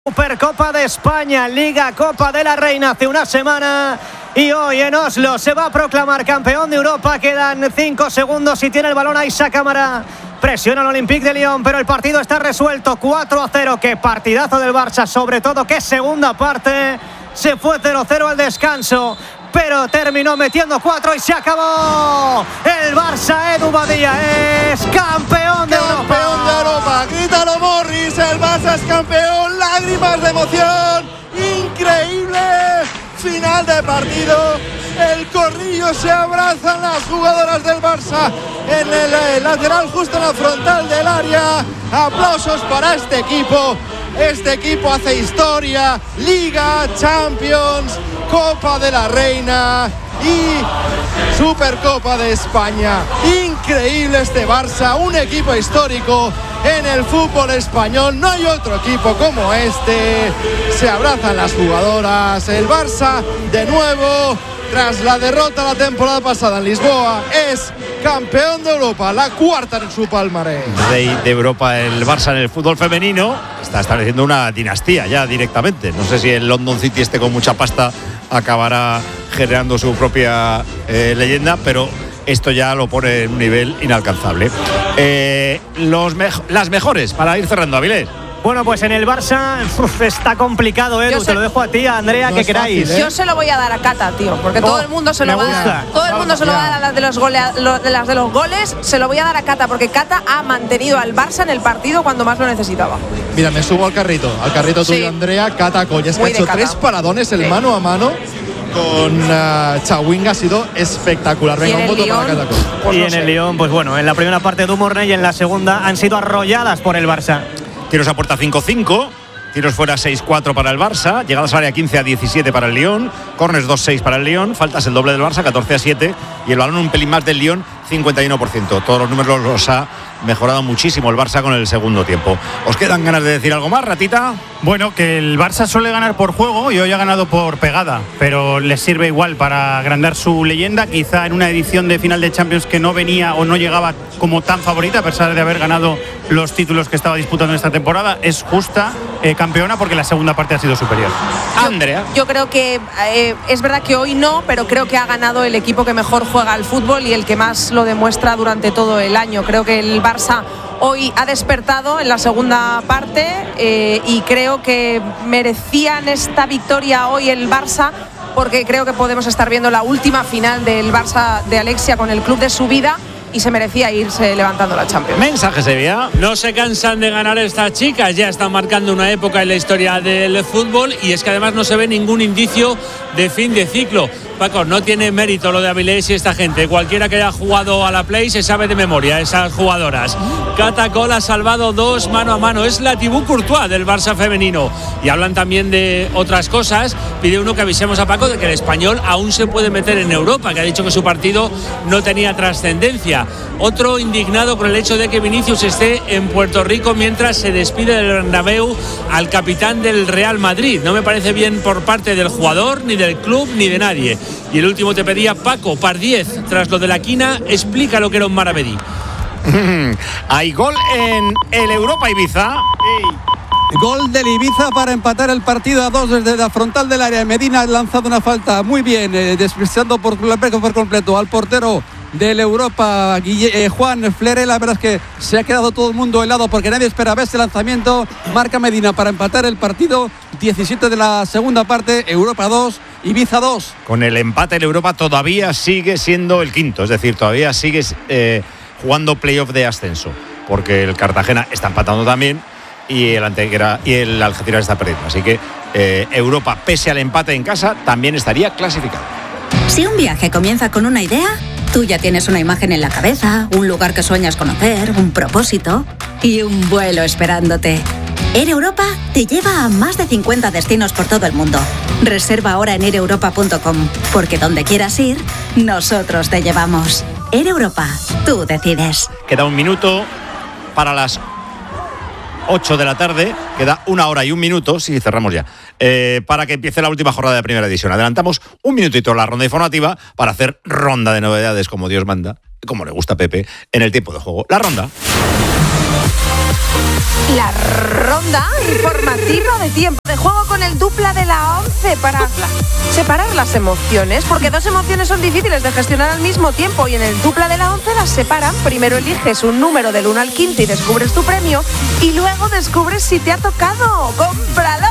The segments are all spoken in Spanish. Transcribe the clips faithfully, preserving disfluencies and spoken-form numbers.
Supercopa de España, Liga Copa de la Reina hace una semana y hoy en Oslo se va a proclamar campeón de Europa. Quedan cinco segundos y tiene el balón Aixa Cámara. Presiona al Olympique de Lyon, pero el partido está resuelto. cuatro a cero, qué partidazo del Barça, sobre todo qué segunda parte. Se fue cero cero al descanso, pero terminó metiendo cuatro y se acabó. El Barça, Edu Badía, es campeón de Europa. Campeón de Europa, grítalo Morris, el Barça es campeón, lágrimas de emoción, increíble final de partido. El corrillo, se abrazan las jugadoras del Barça en el, el lateral justo en la frontal del área. Aplausos para este equipo. Este equipo hace historia, Liga, Champions, Copa de la Reina y Supercopa de España. Increíble este Barça, un equipo histórico en el fútbol español. No hay otro equipo como este. Se abrazan las jugadoras. El Barça, de nuevo, tras la derrota la temporada pasada en Lisboa, es campeón de Europa, la cuarta en su palmarés. Rey de Europa el Barça en el fútbol femenino. Está estableciendo una dinastía ya directamente. No sé si el London City, este con mucha pasta, acabará generando su propia eh, leyenda, pero esto ya lo pone en un nivel inalcanzable. Eh, los mejo- las mejores, para ir cerrando, Avilés. Bueno, pues en el Barça uf, está complicado, Edu. Te lo dejo a ti, a Andrea, no que es queráis. fácil, ¿eh? Yo se lo voy a dar a Cata, tío, porque Oh, todo el mundo se lo me va a gusta. dar. Todo el mundo se lo va a dar a las de los, golea, lo, de las de los goles. Se lo voy a dar a Cata, porque Cata ha mantenido al Barça en el partido cuando más lo necesitaba. Mira, me subo al carrito, al carrito tuyo, Sí. Andrea. Cata Collas, que ha Muy de hecho Cata. tres paradones, el Sí. mano a mano con uh, Chawinga, ha sido espectacular. Venga, Y en un voto el para Lyon, Cata Collas. pues y no en sé. el Lyon, pues bueno, en la primera parte Dumornay y en la segunda han sido arrolladas por el Barça. Tiros a puerta cinco cinco. Tiros fuera seis cuatro para el Barça. Llegadas al área quince a diecisiete para el Lyon. Corners dos seis para el Lyon. Faltas el doble del Barça, catorce a siete. Y el balón un pelín más del Lyon, cincuenta y uno por ciento. Todos los números los ha mejorado muchísimo el Barça con el segundo tiempo. ¿Os quedan ganas de decir algo más, Ratita? Bueno, que el Barça suele ganar por juego y hoy ha ganado por pegada, pero les sirve igual para agrandar su leyenda. Quizá en una edición de final de Champions que no venía o no llegaba como tan favorita, a pesar de haber ganado los títulos que estaba disputando esta temporada, es justa eh, campeona porque la segunda parte ha sido superior. Andrea. Yo creo que eh, es verdad que hoy no, pero creo que ha ganado el equipo que mejor juega al fútbol y el que más lo demuestra durante todo el año. Creo que el Barça hoy ha despertado en la segunda parte eh, y creo que merecían esta victoria hoy el Barça, porque creo que podemos estar viendo la última final del Barça de Alexia con el club de su vida y se merecía irse levantando la Champions. Mensaje, Sevilla. No se cansan de ganar estas chicas, ya están marcando una época en la historia del fútbol y es que además no se ve ningún indicio de fin de ciclo. Paco, no tiene mérito lo de Avilés y esta gente. Cualquiera que haya jugado a la Play se sabe de memoria esas jugadoras. Cata Col ha salvado dos mano a mano. Es la Thibaut Courtois del Barça femenino. Y hablan también de otras cosas. Pide uno que avisemos a Paco de que el Español aún se puede meter en Europa, que ha dicho que su partido no tenía trascendencia. Otro indignado con el hecho de que Vinicius esté en Puerto Rico mientras se despide del Bernabéu al capitán del Real Madrid. No me parece bien por parte del jugador, ni del club, ni de nadie. Y el último te pedía Paco, par diez, tras lo de la quina, explica lo que era un maravedí. Hay gol en el Europa Ibiza. Gol del Ibiza para empatar el partido a dos desde la frontal del área. Medina ha lanzado una falta muy bien, eh, despreciando por, por completo al portero del Europa, Guille, eh, Juan Flere. La verdad es que se ha quedado todo el mundo helado porque nadie esperaba ese lanzamiento. Marca Medina para empatar el partido. diecisiete de la segunda parte. Europa dos, Ibiza dos. Con el empate el Europa todavía sigue siendo el quinto, es decir, todavía sigue eh, jugando playoff de ascenso, porque el Cartagena está empatando también y el Antequera y el Algeciras está perdiendo. Así que eh, Europa, pese al empate en casa, también estaría clasificado. Si un viaje comienza con una idea, tú ya tienes una imagen en la cabeza, un lugar que sueñas conocer, un propósito y un vuelo esperándote. Air Europa te lleva a más de cincuenta destinos por todo el mundo. Reserva ahora en air europa punto com, porque donde quieras ir, nosotros te llevamos. Air Europa, tú decides. Queda un minuto para las ocho de la tarde, queda una hora y un minuto, sí, cerramos ya, eh, para que empiece la última jornada de primera edición. Adelantamos un minutito la ronda informativa para hacer ronda de novedades como Dios manda, como le gusta a Pepe, en el tiempo de juego. La ronda. La ronda informativa de tiempo de juego con el dupla de la once para dupla. separar las emociones, porque dos emociones son difíciles de gestionar al mismo tiempo y en el dupla de la once las separan. Primero eliges un número del uno al quince y descubres tu premio y luego descubres si te ha tocado. ¡Cómpralo!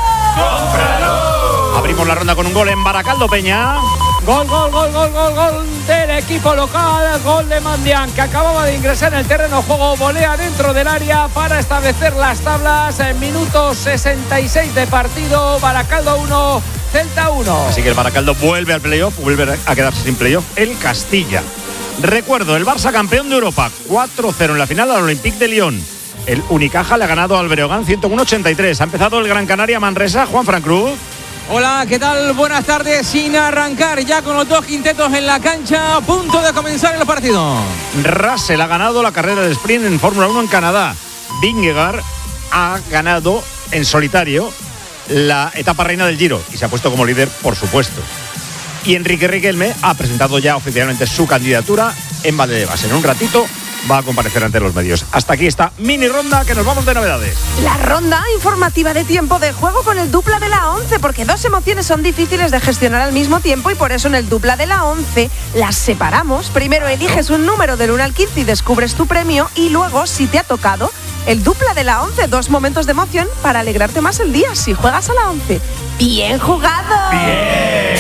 ¡Cómpralo! Abrimos la ronda con un gol en Baracaldo, Peña. Gol, gol, gol, gol, gol, gol del equipo local, gol de Mandián, que acababa de ingresar en el terreno de juego, volea dentro del área para establecer las tablas en minuto sesenta y seis de partido. Baracaldo uno, Celta uno. Así que el Baracaldo vuelve al playoff, vuelve a quedarse sin playoff el Castilla. Recuerdo, el Barça campeón de Europa, cuatro cero en la final al Olympique de Lyon. El Unicaja le ha ganado al Breogán ciento uno ochenta y tres. Ha empezado el Gran Canaria Manresa, Juan Fran Cruz. Hola, ¿qué tal? Buenas tardes. Sin arrancar, ya con los dos quintetos en la cancha, a punto de comenzar el partido. Russell ha ganado la carrera de sprint en Fórmula uno en Canadá. Vingegaard ha ganado en solitario la etapa reina del Giro y se ha puesto como líder, por supuesto. Y Enrique Riquelme ha presentado ya oficialmente su candidatura en Valdebebas. En un ratito va a comparecer ante los medios. Hasta aquí esta mini ronda, que nos vamos de novedades. La ronda informativa de tiempo de juego con el dupla de la once, porque dos emociones son difíciles de gestionar al mismo tiempo y por eso en el dupla de la once las separamos. Primero eliges un número del uno al quince y descubres tu premio y luego, si te ha tocado, el dupla de la once, dos momentos de emoción para alegrarte más el día si juegas a la once. ¡Bien jugado! ¡Bien!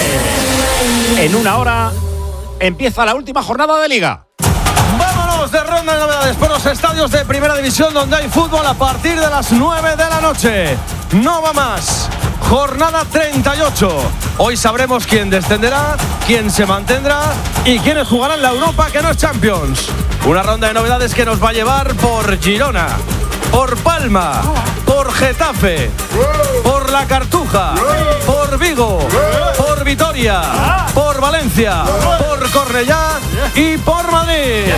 En una hora empieza la última jornada de Liga. Vámonos de ronda de novedades por los estadios de Primera División, donde hay fútbol a partir de las nueve de la noche. No va más. Jornada treinta y ocho. Hoy sabremos quién descenderá, quién se mantendrá y quiénes jugarán la Europa, que no es Champions. Una ronda de novedades que nos va a llevar por Girona, por Palma, por Getafe, por La Cartuja, por Vigo, por Vitoria, por Valencia, por Cornellá y por Madrid.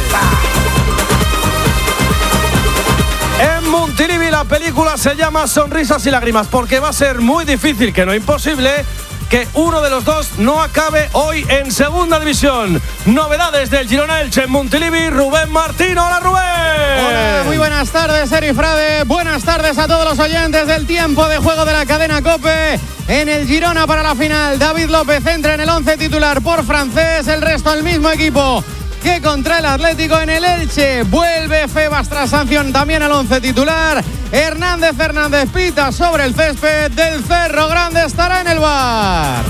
En Montilivi la película se llama Sonrisas y Lágrimas, porque va a ser muy difícil, que no imposible, que uno de los dos no acabe hoy en Segunda División. Novedades del Girona Elche en Montilivi, Rubén Martín. Hola, Rubén. Hola, muy buenas tardes, Eri Frade. Buenas tardes a todos los oyentes del tiempo de juego de la cadena COPE. En el Girona para la final, David López entra en el once titular por francés, el resto el mismo equipo que contra el Atlético. En el Elche vuelve Febas tras sanción también al once titular. Hernández Fernández pita sobre el césped. Del Cerro Grande estará en el bar.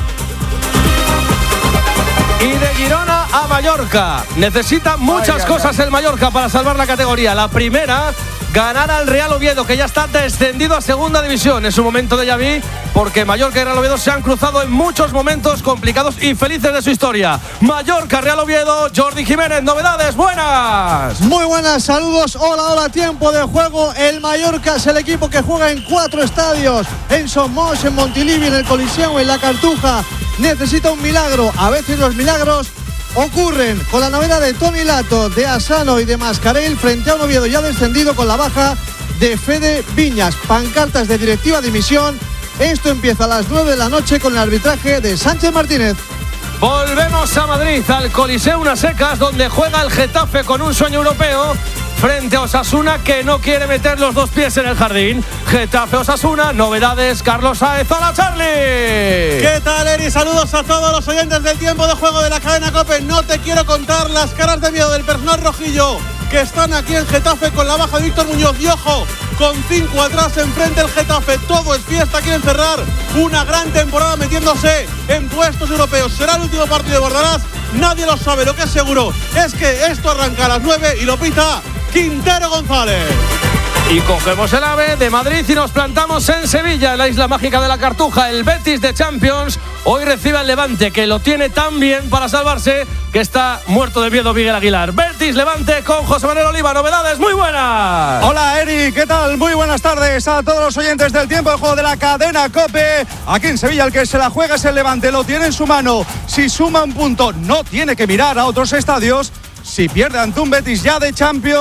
Y de Girona a Mallorca. Necesita muchas ay, cosas ay, el Mallorca para salvar la categoría. La primera, ganar al Real Oviedo, que ya está descendido a Segunda División. Es un momento de Yaví, porque Mallorca y Real Oviedo se han cruzado en muchos momentos complicados y felices de su historia. Mallorca, Real Oviedo, Jordi Jiménez, novedades, buenas. Muy buenas, saludos, hola, hola, tiempo de juego. El Mallorca es el equipo que juega en cuatro estadios, en Somos, en Montilivi, en el Coliseo, en La Cartuja. Necesita un milagro, a veces los milagros ocurren, con la novedad de Toni Lato, de Asano y de Mascarell frente a un Oviedo ya descendido con la baja de Fede Viñas. Pancartas de directiva de dimisión. Esto empieza a las nueve de la noche con el arbitraje de Sánchez Martínez. Volvemos a Madrid, al Coliseo Unas Secas, donde juega el Getafe con un sueño europeo frente a Osasuna, que no quiere meter los dos pies en el jardín. Getafe Osasuna, novedades, Carlos Sáez. ¡Hola, Charlie! ¿Qué tal, Eri? Saludos a todos los oyentes del tiempo de juego de la cadena COPE. No te quiero contar las caras de miedo del personal rojillo que están aquí en Getafe con la baja de Víctor Muñoz. Y ojo, con cinco atrás enfrente el Getafe. Todo es fiesta, quieren cerrar una gran temporada metiéndose en puestos europeos. Será el último partido de Bordalás, nadie lo sabe. Lo que es seguro es que esto arranca a las nueve y lo pita Quintero González. Y cogemos el AVE de Madrid y nos plantamos en Sevilla, en la isla mágica de la Cartuja. El Betis de Champions hoy recibe al Levante, que lo tiene tan bien para salvarse que está muerto de miedo Miguel Aguilar. Betis Levante con José Manuel Oliva. Novedades, muy buenas. Hola, Eri, ¿qué tal? Muy buenas tardes a todos los oyentes del tiempo de juego de la cadena COPE. Aquí en Sevilla el que se la juega es el Levante, lo tiene en su mano. Si suma un punto no tiene que mirar a otros estadios. Si pierde ante un Betis ya de Champions,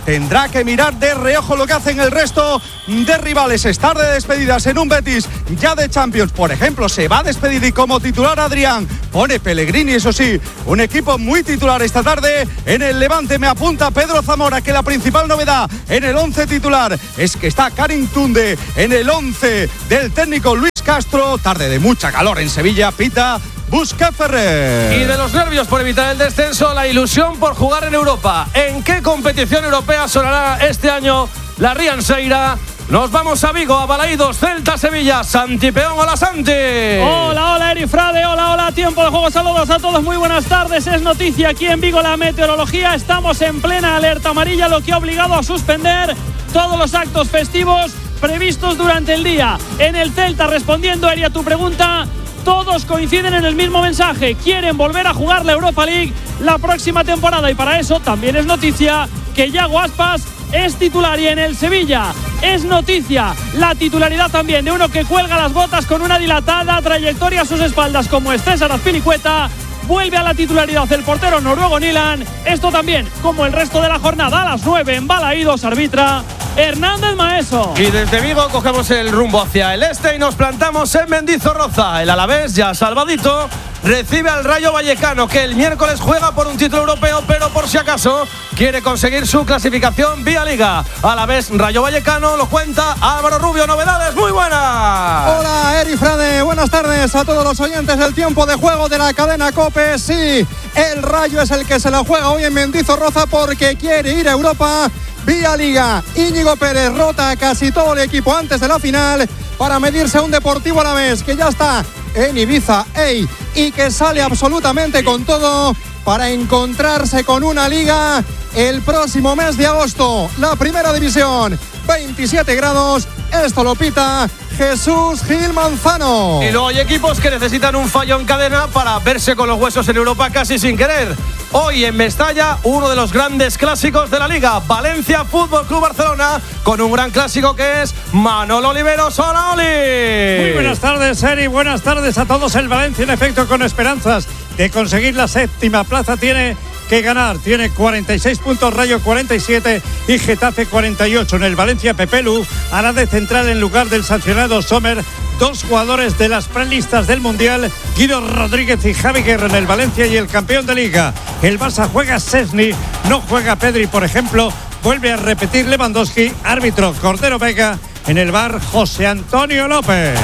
tendrá que mirar de reojo lo que hacen el resto de rivales. Estar de despedidas en un Betis ya de Champions, por ejemplo, se va a despedir y como titular Adrián, pone Pellegrini, eso sí, un equipo muy titular esta tarde en el Levante. Me apunta Pedro Zamora que la principal novedad en el once titular es que está Karim Tunde en el once del técnico Luis Castro. Tarde de mucha calor en Sevilla, pita Busquets Ferrer. Y de los nervios por evitar el descenso, la ilusión por jugar en Europa. ¿En qué competición europea sonará este año la Rianseira? Nos vamos a Vigo, a Balaídos, Celta, Sevilla, Santi Peón. Hola, Santi. Hola, hola, Eri Frade. Hola, hola, tiempo de juego. Saludos a todos, muy buenas tardes. Es noticia aquí en Vigo la meteorología. Estamos en plena alerta amarilla, lo que ha obligado a suspender todos los actos festivos previstos durante el día. En el Celta, respondiendo, Eri, a tu pregunta, todos coinciden en el mismo mensaje. Quieren volver a jugar la Europa League la próxima temporada y para eso también es noticia que Yago Aspas es titular y en el Sevilla es noticia la titularidad también de uno que cuelga las botas con una dilatada trayectoria a sus espaldas como es César Azpilicueta. Vuelve a la titularidad el portero noruego Nilan. Esto también, como el resto de la jornada, a las nueve en Balaídos arbitra Hernández Maeso. Y desde Vigo cogemos el rumbo hacia el este y nos plantamos en Mendizorroza. El Alavés, ya salvadito, recibe al Rayo Vallecano, que el miércoles juega por un título europeo, pero por si acaso quiere conseguir su clasificación vía Liga. Alavés, Rayo Vallecano, lo cuenta Álvaro Rubio. Novedades, muy buenas. Hola, Eri Frade, buenas tardes a todos los oyentes del tiempo de juego de la cadena COPE. Sí, el Rayo es el que se la juega hoy en Mendizorroza porque quiere ir a Europa vía Liga. Íñigo Pérez rota a casi todo el equipo antes de la final para medirse a un Deportivo Alavés que ya está en Ibiza, ey, y que sale absolutamente con todo para encontrarse con una Liga el próximo mes de agosto. La primera división, veintisiete grados, esto lo pita Jesús Gil Manzano. Y luego hay equipos que necesitan un fallo en cadena para verse con los huesos en Europa casi sin querer. Hoy en Mestalla, uno de los grandes clásicos de la Liga, Valencia Fútbol Club Barcelona, con un gran clásico que es Manolo Oliveros. ¡Hola, Oli! Muy buenas tardes, Eri. Buenas tardes a todos. El Valencia, en efecto, con esperanzas de conseguir la séptima plaza, tiene que ganar. Tiene cuarenta y seis puntos, Rayo cuarenta y siete y Getafe cuarenta y ocho. En el Valencia, Pepe Lu hará de central en lugar del sancionado Sommer. Dos jugadores de las prelistas del Mundial, Guido Rodríguez y Javi Guerra en el Valencia, y el campeón de Liga. El Barça juega Szczesny, no juega Pedri, por ejemplo. Vuelve a repetir Lewandowski, árbitro Cordero Vega. En el V A R, José Antonio López.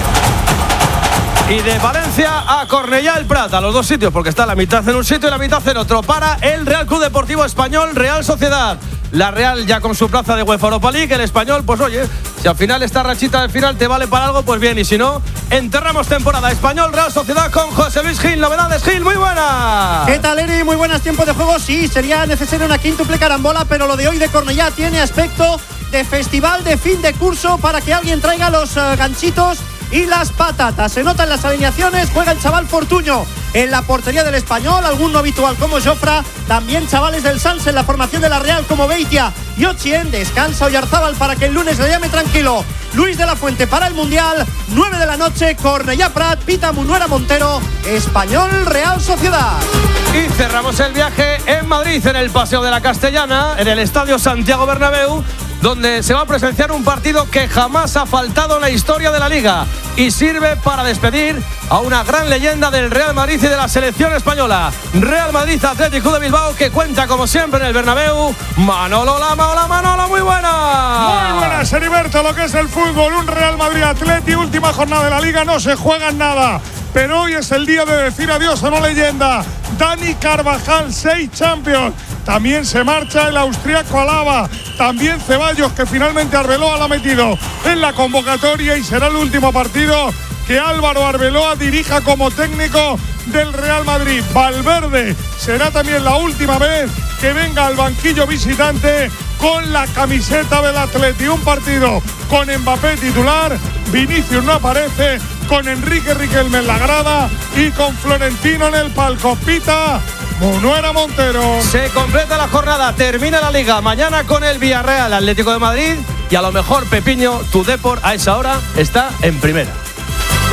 Y de Valencia a Cornellá el Prat, a los dos sitios, porque está la mitad en un sitio y la mitad en otro, para el Real Club Deportivo Español, Real Sociedad. La Real ya con su plaza de UEFA Europa League, el Español, pues oye, si al final esta rachita del final te vale para algo, pues bien, y si no, enterramos temporada. Español, Real Sociedad con José Luis Gil. Novedades, Gil, muy buenas. ¿Qué tal, Eri? Muy buenas, tiempo de juego. Sí, sería necesaria una quíntuple carambola, pero lo de hoy de Cornellá tiene aspecto de festival de fin de curso para que alguien traiga los uh, ganchitos y las patatas. Se notan las alineaciones, juega el chaval Fortuño en la portería del Español, algún no habitual como Jofra, también chavales del Sans en la formación de la Real como Beitia y Ochien. Descansa Oyarzábal para que el lunes le llame tranquilo Luis de la Fuente para el Mundial. Nueve de la noche, Cornellá Prat, pita Munuera Montero, Español Real Sociedad. Y cerramos el viaje en Madrid, en el Paseo de la Castellana, en el Estadio Santiago Bernabéu, donde se va a presenciar un partido que jamás ha faltado en la historia de la Liga y sirve para despedir a una gran leyenda del Real Madrid y de la selección española. Real Madrid Atlético de Bilbao, que cuenta como siempre en el Bernabéu. Manolo Lama. Hola, Manolo, muy buena. Muy buenas, Heriberto, lo que es el fútbol. Un Real Madrid Atlético, última jornada de la Liga, no se juega nada. Pero hoy es el día de decir adiós a una leyenda. Dani Carvajal, seis Champions. También se marcha el austríaco Alaba. También Ceballos, que finalmente Arbeloa la ha metido en la convocatoria y será el último partido que Álvaro Arbeloa dirija como técnico del Real Madrid. Valverde será también la última vez que venga al banquillo visitante con la camiseta del Atleti. Un partido con Mbappé titular, Vinicius no aparece, con Enrique Riquelme en la grada y con Florentino en el palco. Pita Munuera Montero. Se completa la jornada, termina la Liga mañana con el Villarreal Atlético de Madrid y a lo mejor, Pepiño, tu Depor a esa hora está en primera.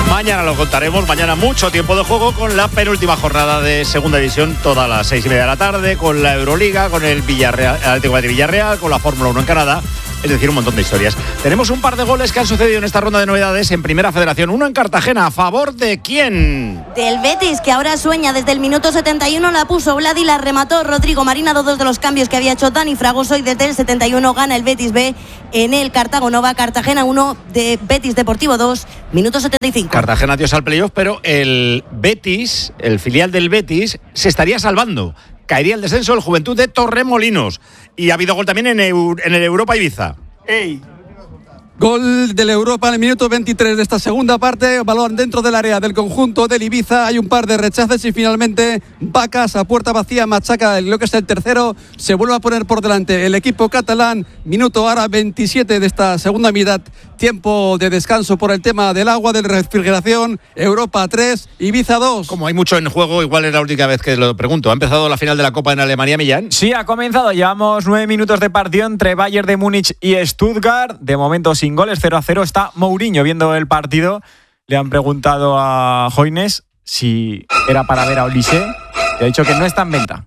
Mañana lo contaremos, mañana mucho tiempo de juego con la penúltima jornada de Segunda División, todas las seis y media de la tarde, con la Euroliga, con el Villarreal, Atlético de Villarreal, con la Fórmula uno en Canadá. Es decir, un montón de historias. Tenemos un par de goles que han sucedido en esta ronda de novedades en Primera Federación. Uno en Cartagena, ¿a favor de quién? Del Betis, que ahora sueña. Desde el minuto setenta y uno la puso Vlad y la remató Rodrigo Marina, dos de los cambios que había hecho Dani Fragoso, y desde el setenta y uno gana el Betis B en el Cartago Nova. Cartagena uno, de Betis Deportivo dos, minuto setenta y cinco. Cartagena adiós al playoff, pero el Betis, el filial del Betis, se estaría salvando. Caería el descenso el Juventud de Torremolinos. Y ha habido gol también en, Eur- en el Europa Ibiza. ¡Ey! Gol del Europa en el minuto veintitrés de esta segunda parte. Balón dentro del área del conjunto del Ibiza. Hay un par de rechaces y finalmente Vacas a puerta vacía machaca lo que es el tercero. Se vuelve a poner por delante el equipo catalán. Minuto ahora veintisiete de esta segunda mitad. Tiempo de descanso por el tema del agua, de refrigeración. Europa tres, Ibiza dos. Como hay mucho en juego, igual es la última vez que lo pregunto. ¿Ha empezado la final de la Copa en Alemania, Millán? Sí, ha comenzado. Llevamos nueve minutos de partido entre Bayern de Múnich y Stuttgart. De momento sin goles, cero a cero. Está Mourinho viendo el partido. Le han preguntado a Hoynes si era para ver a Olise. Le ha dicho que no está en venta.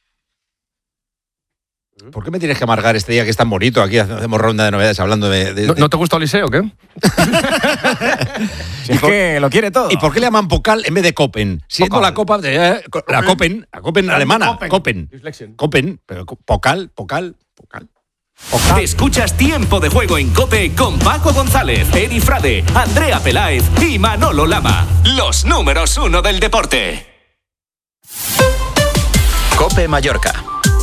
¿Por qué me tienes que amargar este día que es tan bonito? Aquí hacemos ronda de novedades hablando de... de, de... ¿No, ¿No te gusta Olise o qué? Si es por... que lo quiere todo. ¿Y por qué le llaman Pokal en vez de Copen? Siendo la Copa de... Eh, la Copen, la Copen alemana. Copen. Copen. Pero Pokal, Pokal, Pokal. Pokal. Escuchas Tiempo de Juego en COPE con Paco González, Eri Frade, Andrea Peláez y Manolo Lama. Los números uno del deporte. COPE Mallorca.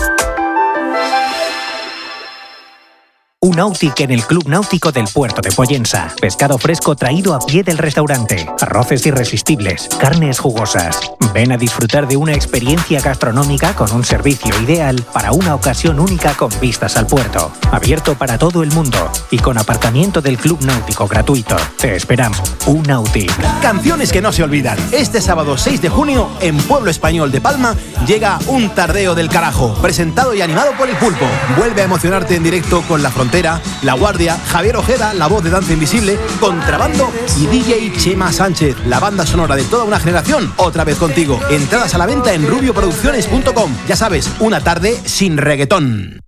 Un Nautic en el Club Náutico del Puerto de Pollensa. Pescado fresco traído a pie del restaurante. Arroces irresistibles. Carnes jugosas. Ven a disfrutar de una experiencia gastronómica con un servicio ideal para una ocasión única con vistas al puerto. Abierto para todo el mundo y con aparcamiento del Club Náutico gratuito. Te esperamos. Un Nautic. Canciones que no se olvidan. Este sábado seis de junio, en Pueblo Español de Palma, llega Un Tardeo del Carajo, presentado y animado por El Pulpo. Vuelve a emocionarte en directo con La Frontera, La Guardia, Javier Ojeda, la voz de Danza Invisible, Contrabando y D J Chema Sánchez, la banda sonora de toda una generación, otra vez contigo. Entradas a la venta en rubio producciones punto com. Ya sabes, una tarde sin reggaetón.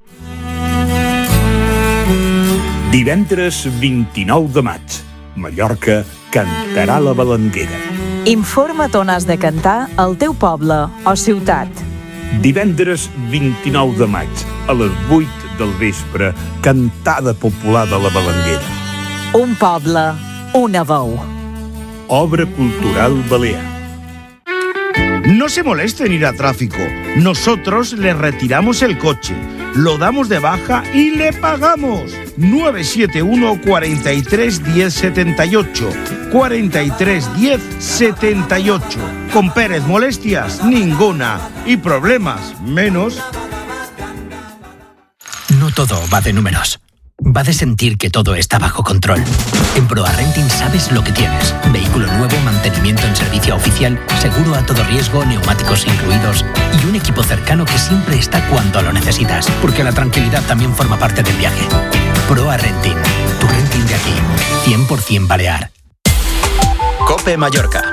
Divendres vint-i-nou de maig, Mallorca cantarà la Balanguera. Informa't on has de cantar al teu poble o ciutat. Divendres vint-i-nou de maig, a les vuit del vespre, cantada popular de la Balanguera. Un poble, una veu. Obra cultural balear. No se moleste en ir a tráfico. Nosotros le retiramos el coche, lo damos de baja y le pagamos. nueve siete uno, cuatro tres, diez, setenta y ocho. cuatro tres, diez, setenta y ocho. Con Pérez, molestias ninguna. Y problemas menos. No todo va de números. Va de sentir que todo está bajo control. En Proa Renting sabes lo que tienes. Vehículo nuevo, mantenimiento en servicio oficial, seguro a todo riesgo, neumáticos incluidos y un equipo cercano que siempre está cuando lo necesitas. Porque la tranquilidad también forma parte del viaje. Proa Renting, tu renting de aquí. cien por ciento Balear. COPE Mallorca.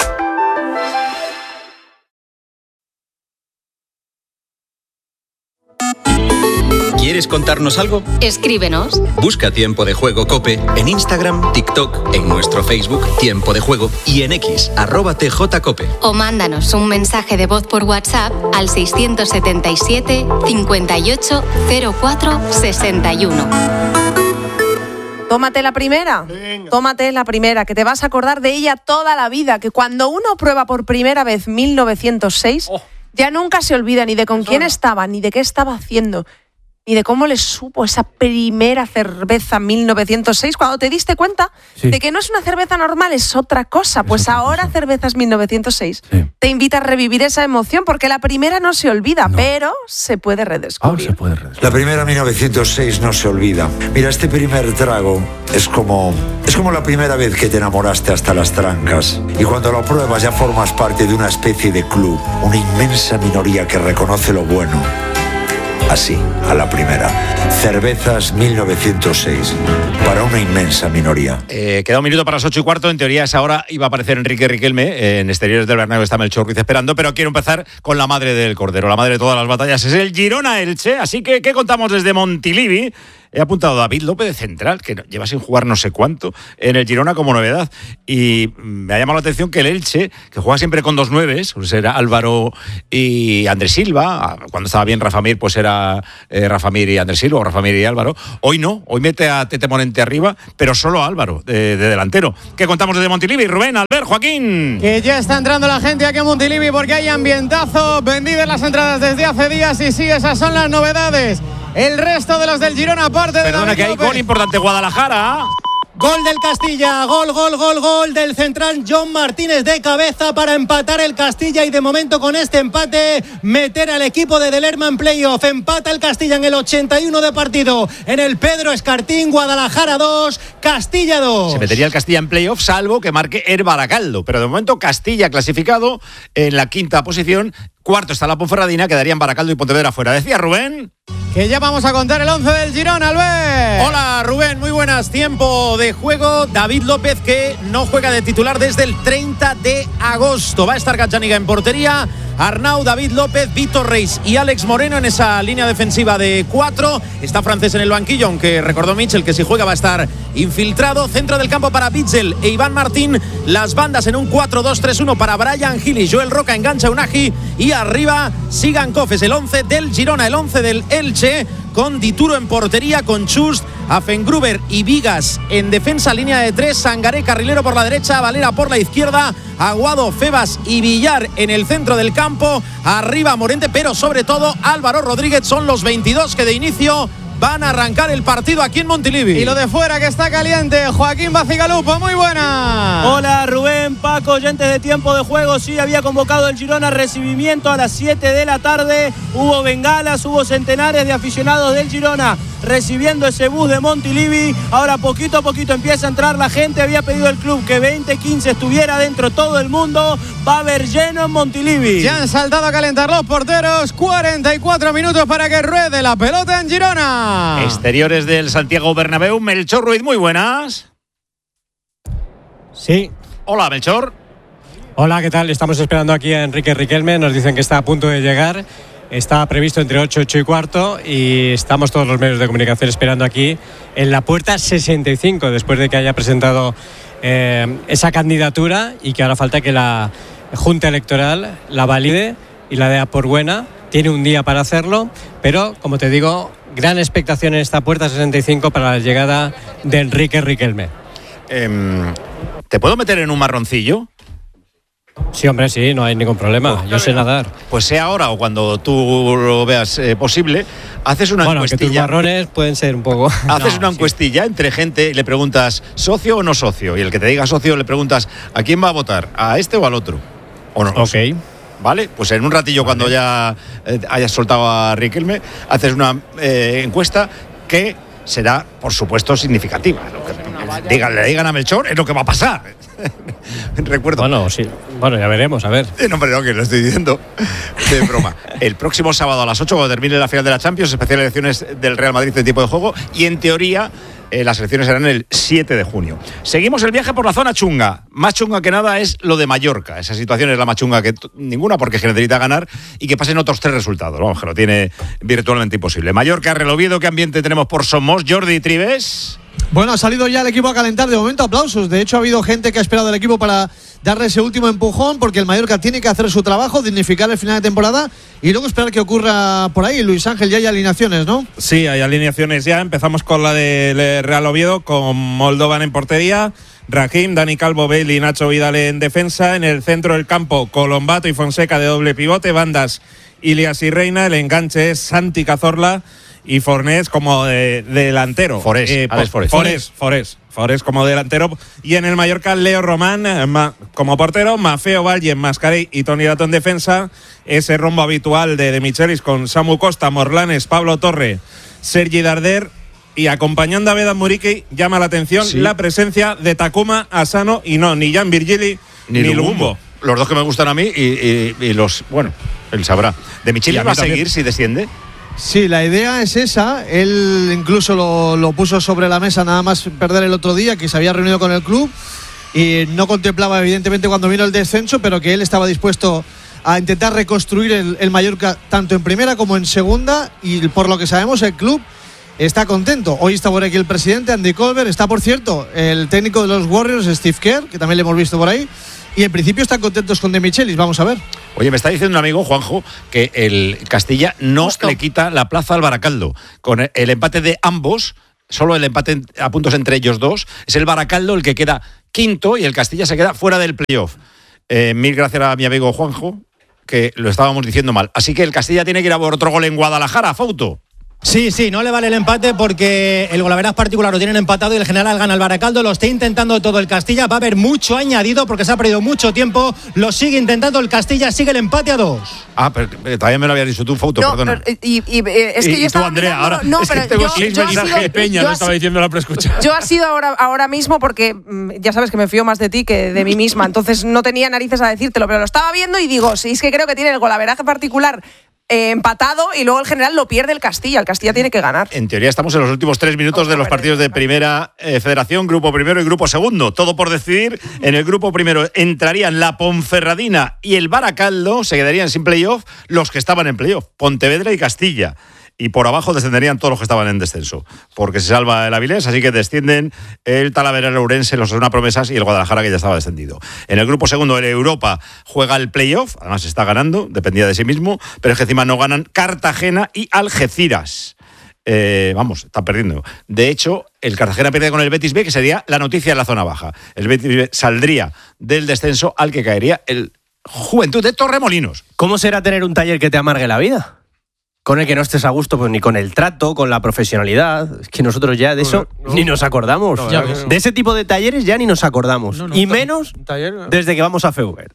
¿Quieres contarnos algo? Escríbenos. Busca Tiempo de Juego COPE en Instagram, TikTok, en nuestro Facebook Tiempo de Juego y en X, arroba tjcope. O mándanos un mensaje de voz por WhatsApp al seiscientos setenta y siete, cincuenta y ocho, cero cuatro, sesenta y uno. Tómate la primera, Venga. tómate la primera, que te vas a acordar de ella toda la vida, que cuando uno prueba por primera vez mil novecientos seis, oh. ya nunca se olvida ni de con quién estaba, ni de qué estaba haciendo, ni de cómo le supo esa primera cerveza mil novecientos seis, cuando te diste cuenta sí. de que no es una cerveza normal, es otra cosa. Pues otra ahora cosa. Cervezas mil novecientos seis sí. te invita a revivir esa emoción, porque la primera no se olvida, no. pero se puede redescubrir. Oh, se puede redescubrir. La primera mil novecientos seis no se olvida. Mira, este primer trago es como, es como la primera vez que te enamoraste hasta las trancas. Y cuando lo pruebas ya formas parte de una especie de club, una inmensa minoría que reconoce lo bueno. así, a la primera. Cervezas mil novecientos seis, para una inmensa minoría. Eh, queda un minuto para las ocho y cuarto. En teoría, a esa hora iba a aparecer Enrique Riquelme. Eh, en exteriores del Bernabéu está Melchor Ruiz esperando, pero quiero empezar con la madre del Cordero, la madre de todas las batallas. Es el Girona-Elche. Así que, ¿qué contamos desde Montilivi? He apuntado a David López de central, que lleva sin jugar no sé cuánto en el Girona como novedad. Y me ha llamado la atención que el Elche, que juega siempre con dos nueves, pues era Álvaro y Andrés Silva. Cuando estaba bien Rafa Mir, pues era eh, Rafa Mir y Andrés Silva, o Rafa Mir y Álvaro. Hoy no, hoy mete a Tete Morente arriba, pero solo a Álvaro, de, de delantero. ¿Qué contamos desde Montilivi? Rubén, Albert, Joaquín. Que ya está entrando la gente aquí en Montilivi porque hay ambientazo, vendidas las entradas desde hace días y sí, esas son las novedades. El resto de los del Girona, aparte de Perdona, David que hay López. gol importante, Guadalajara. Gol del Castilla, gol, gol, gol, gol del central John Martínez de cabeza para empatar el Castilla y de momento con este empate meter al equipo de Delerma en playoff. Empata el Castilla en el ochenta y uno de partido en el Pedro Escartín. Guadalajara dos, Castilla dos. Se metería el Castilla en playoff salvo que marque el Baracaldo, pero de momento Castilla clasificado en la quinta posición. Cuarto está la Ponferradina, quedarían Baracaldo y Pontevedra fuera. Decía Rubén que ya vamos a contar el once del Girona, Albert. Hola Rubén, muy buenas. Tiempo de juego. David López, que no juega de titular desde el treinta de agosto. Va a estar Gazzaniga en portería, Arnau, David López, Víctor Reis y Alex Moreno en esa línea defensiva de cuatro. Está Francés en el banquillo, aunque recordó Mitchell que si juega va a estar infiltrado. Centro del campo para Bitzel e Iván Martín. Las bandas en un cuatro dos tres uno para Brian Gil y Joel Roca, engancha Unagi. Y arriba Sigan Cofes, el once del Girona, el once del Elche, con Dituro en portería, con Chust, Afengruber y Vigas en defensa, línea de tres, Sangaré carrilero por la derecha, Valera por la izquierda, Aguado, Febas y Villar en el centro del campo, arriba Morente, pero sobre todo Álvaro Rodríguez. Son los veintidós que de inicio van a arrancar el partido aquí en Montilivi. Y lo de fuera que está caliente, Joaquín Bacigalupo, muy buena. Hola Rubén, Paco, ya antes de tiempo de juego sí había convocado el Girona recibimiento a las siete de la tarde. Hubo bengalas, hubo centenares de aficionados del Girona recibiendo ese bus de Montilivi. Ahora poquito a poquito empieza a entrar la gente. Había pedido el club que veinte quince estuviera dentro todo el mundo. Va a haber lleno en Montilivi. Ya han saltado a calentar los porteros. cuarenta y cuatro minutos para que ruede la pelota en Girona. Exteriores del Santiago Bernabéu. Melchor Ruiz, muy buenas. Sí. Hola, Melchor. Hola, ¿qué tal? Estamos esperando aquí a Enrique Riquelme. Nos dicen que está a punto de llegar. Está previsto entre ocho, ocho y cuarto y estamos todos los medios de comunicación esperando aquí en la puerta sesenta y cinco, después de que haya presentado eh, esa candidatura y que ahora falta que la Junta Electoral la valide y la dé por buena. Tiene un día para hacerlo, pero como te digo, gran expectación en esta puerta sesenta y cinco para la llegada de Enrique Riquelme. Eh, ¿Te puedo meter en un marroncillo? Sí, hombre, sí, no hay ningún problema. Yo sé nadar. Pues sea ahora o cuando tú lo veas eh, posible, haces una bueno, encuestilla. Que tus marrones pueden ser un poco. Haces no, una sí. encuestilla entre gente y le preguntas ¿socio o no socio? Y el que te diga socio le preguntas ¿a quién va a votar? ¿A este o al otro? ¿O no? Ok. ¿Vale? Pues en un ratillo, vale, cuando ya eh, hayas soltado a Riquelme, haces una eh, encuesta que será, por supuesto, significativa. Lo que digan, le digan a Melchor es lo que va a pasar. Recuerdo. Bueno, sí. Bueno, ya veremos, a ver. Eh, no, hombre, no, que lo estoy diciendo de broma. El próximo sábado a las ocho, cuando termine la final de la Champions, especial elecciones del Real Madrid en tiempo de juego, y en teoría eh, las elecciones serán el siete de junio. Seguimos el viaje por la zona chunga. Más chunga que nada es lo de Mallorca. Esa situación es la más chunga que t- ninguna, porque es que necesita ganar y que pasen otros tres resultados. Vamos, que lo tiene virtualmente imposible. Mallorca, Real Oviedo, ¿qué ambiente tenemos por Somos? Jordi Trives. Bueno, ha salido ya el equipo a calentar, de momento aplausos. De hecho, ha habido gente que ha esperado al equipo para darle ese último empujón, porque el Mallorca tiene que hacer su trabajo, dignificar el final de temporada y luego esperar que ocurra por ahí. Luis Ángel, ya hay alineaciones, ¿no? Sí, hay alineaciones ya. Empezamos con la del Real Oviedo, con Moldovan en portería, Rahim, Dani Calvo, Bale y Nacho Vidal en defensa. En el centro del campo, Colombato y Fonseca de doble pivote, bandas Ilias y Reina. El enganche es Santi Cazorla y Fornés como de, de delantero. Forés, eh, Alex Forés. Forés, Forés, Forés como delantero. Y en el Mallorca, Leo Román eh, ma, como portero, Mafeo Valle, Mascarey y Toni Dato en defensa. Ese rombo habitual de, de Michelis con Samu Costa, Morlanes, Pablo Torre, Sergi Darder. Y acompañando a Vedan Muriqui, llama la atención sí. la presencia de Takuma Asano y no, ni Jan Virgili ni, ni Lumumbo. Los dos que me gustan a mí y, y, y los, bueno, él sabrá. ¿De Michelis va a seguir si desciende? Sí, la idea es esa. Él incluso lo, lo puso sobre la mesa nada más perder el otro día, que se había reunido con el club y no contemplaba evidentemente cuando vino el descenso, pero que él estaba dispuesto a intentar reconstruir el, el Mallorca tanto en primera como en segunda, y por lo que sabemos el club está contento. Hoy está por aquí el presidente Andy Colbert, está por cierto el técnico de los Warriors Steve Kerr, que también le hemos visto por ahí, y en principio están contentos con De Michelis. Vamos a ver. Oye, me está diciendo un amigo, Juanjo, que el Castilla no Justo. le quita la plaza al Baracaldo. Con el empate de ambos, solo el empate a puntos entre ellos dos, es el Baracaldo el que queda quinto y el Castilla se queda fuera del playoff. Eh, mil gracias a mi amigo Juanjo, que lo estábamos diciendo mal. Así que el Castilla tiene que ir a por otro gol en Guadalajara, Fauto. Sí, sí, no le vale el empate porque el golaveras particular lo tienen empatado y el general gana el Baracaldo. Lo está intentando todo el Castilla. Va a haber mucho añadido porque se ha perdido mucho tiempo. Lo sigue intentando el Castilla, sigue el empate a dos. Ah, pero todavía me lo habías dicho tú, Fauto, no, perdona. Pero, y, y, es que y, yo y tú, Andrea, mirando, ahora no, es pero que tengo yo, seis yo mensajes sido, de Peña, lo estaba diciendo la preescucha. Yo ha sido ahora, ahora mismo porque ya sabes que me fío más de ti que de mí misma, entonces no tenía narices a decírtelo, pero lo estaba viendo y digo, sí, es que creo que tiene el golaveraje particular Eh, empatado y luego el general lo pierde el Castilla. El Castilla tiene que ganar. En teoría estamos en los últimos tres minutos de los partidos de Primera eh, Federación, Grupo Primero y Grupo Segundo. Todo por decidir. En el Grupo Primero entrarían la Ponferradina y el Baracaldo, se quedarían sin playoff los que estaban en playoff, Pontevedra y Castilla. Y por abajo descenderían todos los que estaban en descenso, porque se salva el Avilés, así que descienden el Talavera, el Ourense, los Osasuna Promesas y el Guadalajara, que ya estaba descendido. En el grupo segundo, el Europa juega el playoff, además está ganando, dependía de sí mismo, pero es que encima no ganan Cartagena y Algeciras. Eh, vamos, están perdiendo. De hecho, el Cartagena pierde con el Betis B, que sería la noticia en la zona baja. El Betis B saldría del descenso al que caería el Juventud de Torremolinos. ¿Cómo será tener un taller que te amargue la vida? Con el que no estés a gusto, pues ni con el trato, con la profesionalidad. Es que nosotros ya de eso no, no, ni nos acordamos. No, no. De ese tipo de talleres ya ni nos acordamos. No, no, y menos taller, no. desde que vamos a Feuber.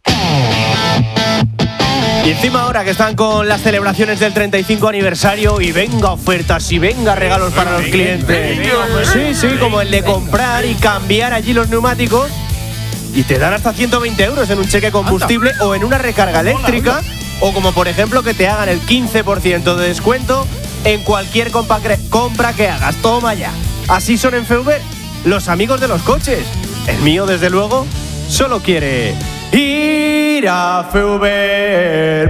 Y encima ahora que están con las celebraciones del treinta y cinco aniversario y venga ofertas y venga regalos para los clientes. Sí, sí, como el de comprar y cambiar allí los neumáticos. Y te dan hasta ciento veinte euros en un cheque combustible o en una recarga eléctrica. O como por ejemplo que te hagan el quince por ciento de descuento en cualquier compra que hagas. Toma ya. Así son en Feuber los amigos de los coches. El mío, desde luego, solo quiere ir a Feuber.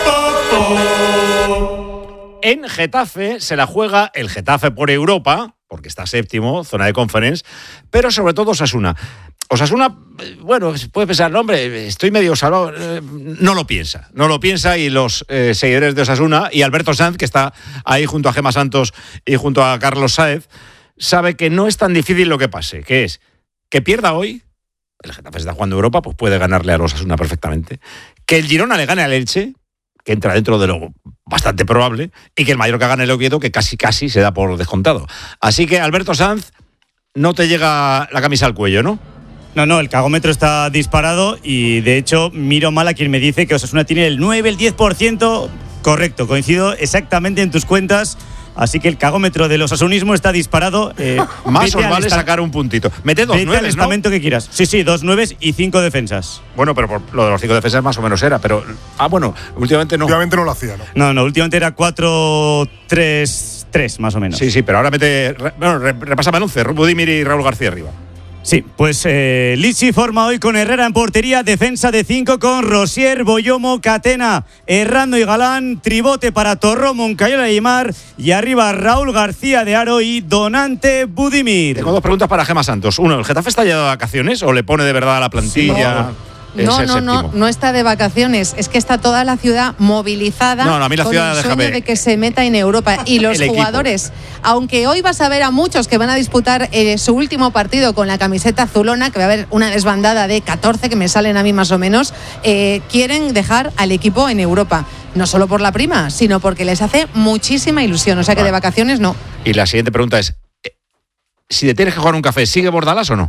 En Getafe se la juega el Getafe por Europa, porque está séptimo, zona de Conference, pero sobre todo Osasuna. Osasuna, bueno, puede pensar, no, hombre, estoy medio salvado. No lo piensa, no lo piensa y los eh, seguidores de Osasuna y Alberto Sanz, que está ahí junto a Gemma Santos y junto a Carlos Sáez, sabe que no es tan difícil lo que pase, que es que pierda hoy, el Getafe está jugando Europa, pues puede ganarle a Osasuna perfectamente, que el Girona le gane al Elche, que entra dentro de lo bastante probable, y que el Mallorca gane el Oviedo, que casi casi se da por descontado. Así que, Alberto Sanz, no te llega la camisa al cuello, ¿no? No, no, el cagómetro está disparado y de hecho miro mal a quien me dice que Osasuna tiene el nueve, el diez por ciento. Correcto, coincido exactamente en tus cuentas. Así que el cagómetro del osasunismo está disparado. Eh, Más os vale sacar un puntito. Mete dos nueves, al estamento ¿no? que quieras. Sí, sí, dos nueves y cinco defensas. Bueno, pero por lo de los cinco defensas más o menos era. Pero, ah, bueno, últimamente no. Últimamente no lo hacía, ¿no? No, no, últimamente era cuatro tres tres más o menos. Sí, sí, pero ahora mete. Bueno, repásame el once. Budimir y Raúl García arriba. Sí, pues eh, Lichi forma hoy con Herrera en portería, defensa de cinco con Rosier, Boyomo, Catena, Errando y Galán, tribote para Torró, Moncayola y Aymar y arriba Raúl García de Aro y Donante Budimir. Tengo dos preguntas para Gemma Santos. Uno, ¿el Getafe está ya de vacaciones o le pone de verdad a la plantilla? Sí, no, no, no, no está de vacaciones. Es que está toda la ciudad movilizada no, no, a mí la con ciudad, el sueño déjame. de que se meta en Europa. Y los jugadores, aunque hoy vas a ver a muchos que van a disputar eh, su último partido con la camiseta azulona, que va a haber una desbandada de catorce que me salen a mí más o menos, eh, quieren dejar al equipo en Europa. No solo por la prima, sino porque les hace muchísima ilusión. O sea que vale. De vacaciones no. Y la siguiente pregunta es, si te tienes que jugar un café, ¿sigue Bordalas o no?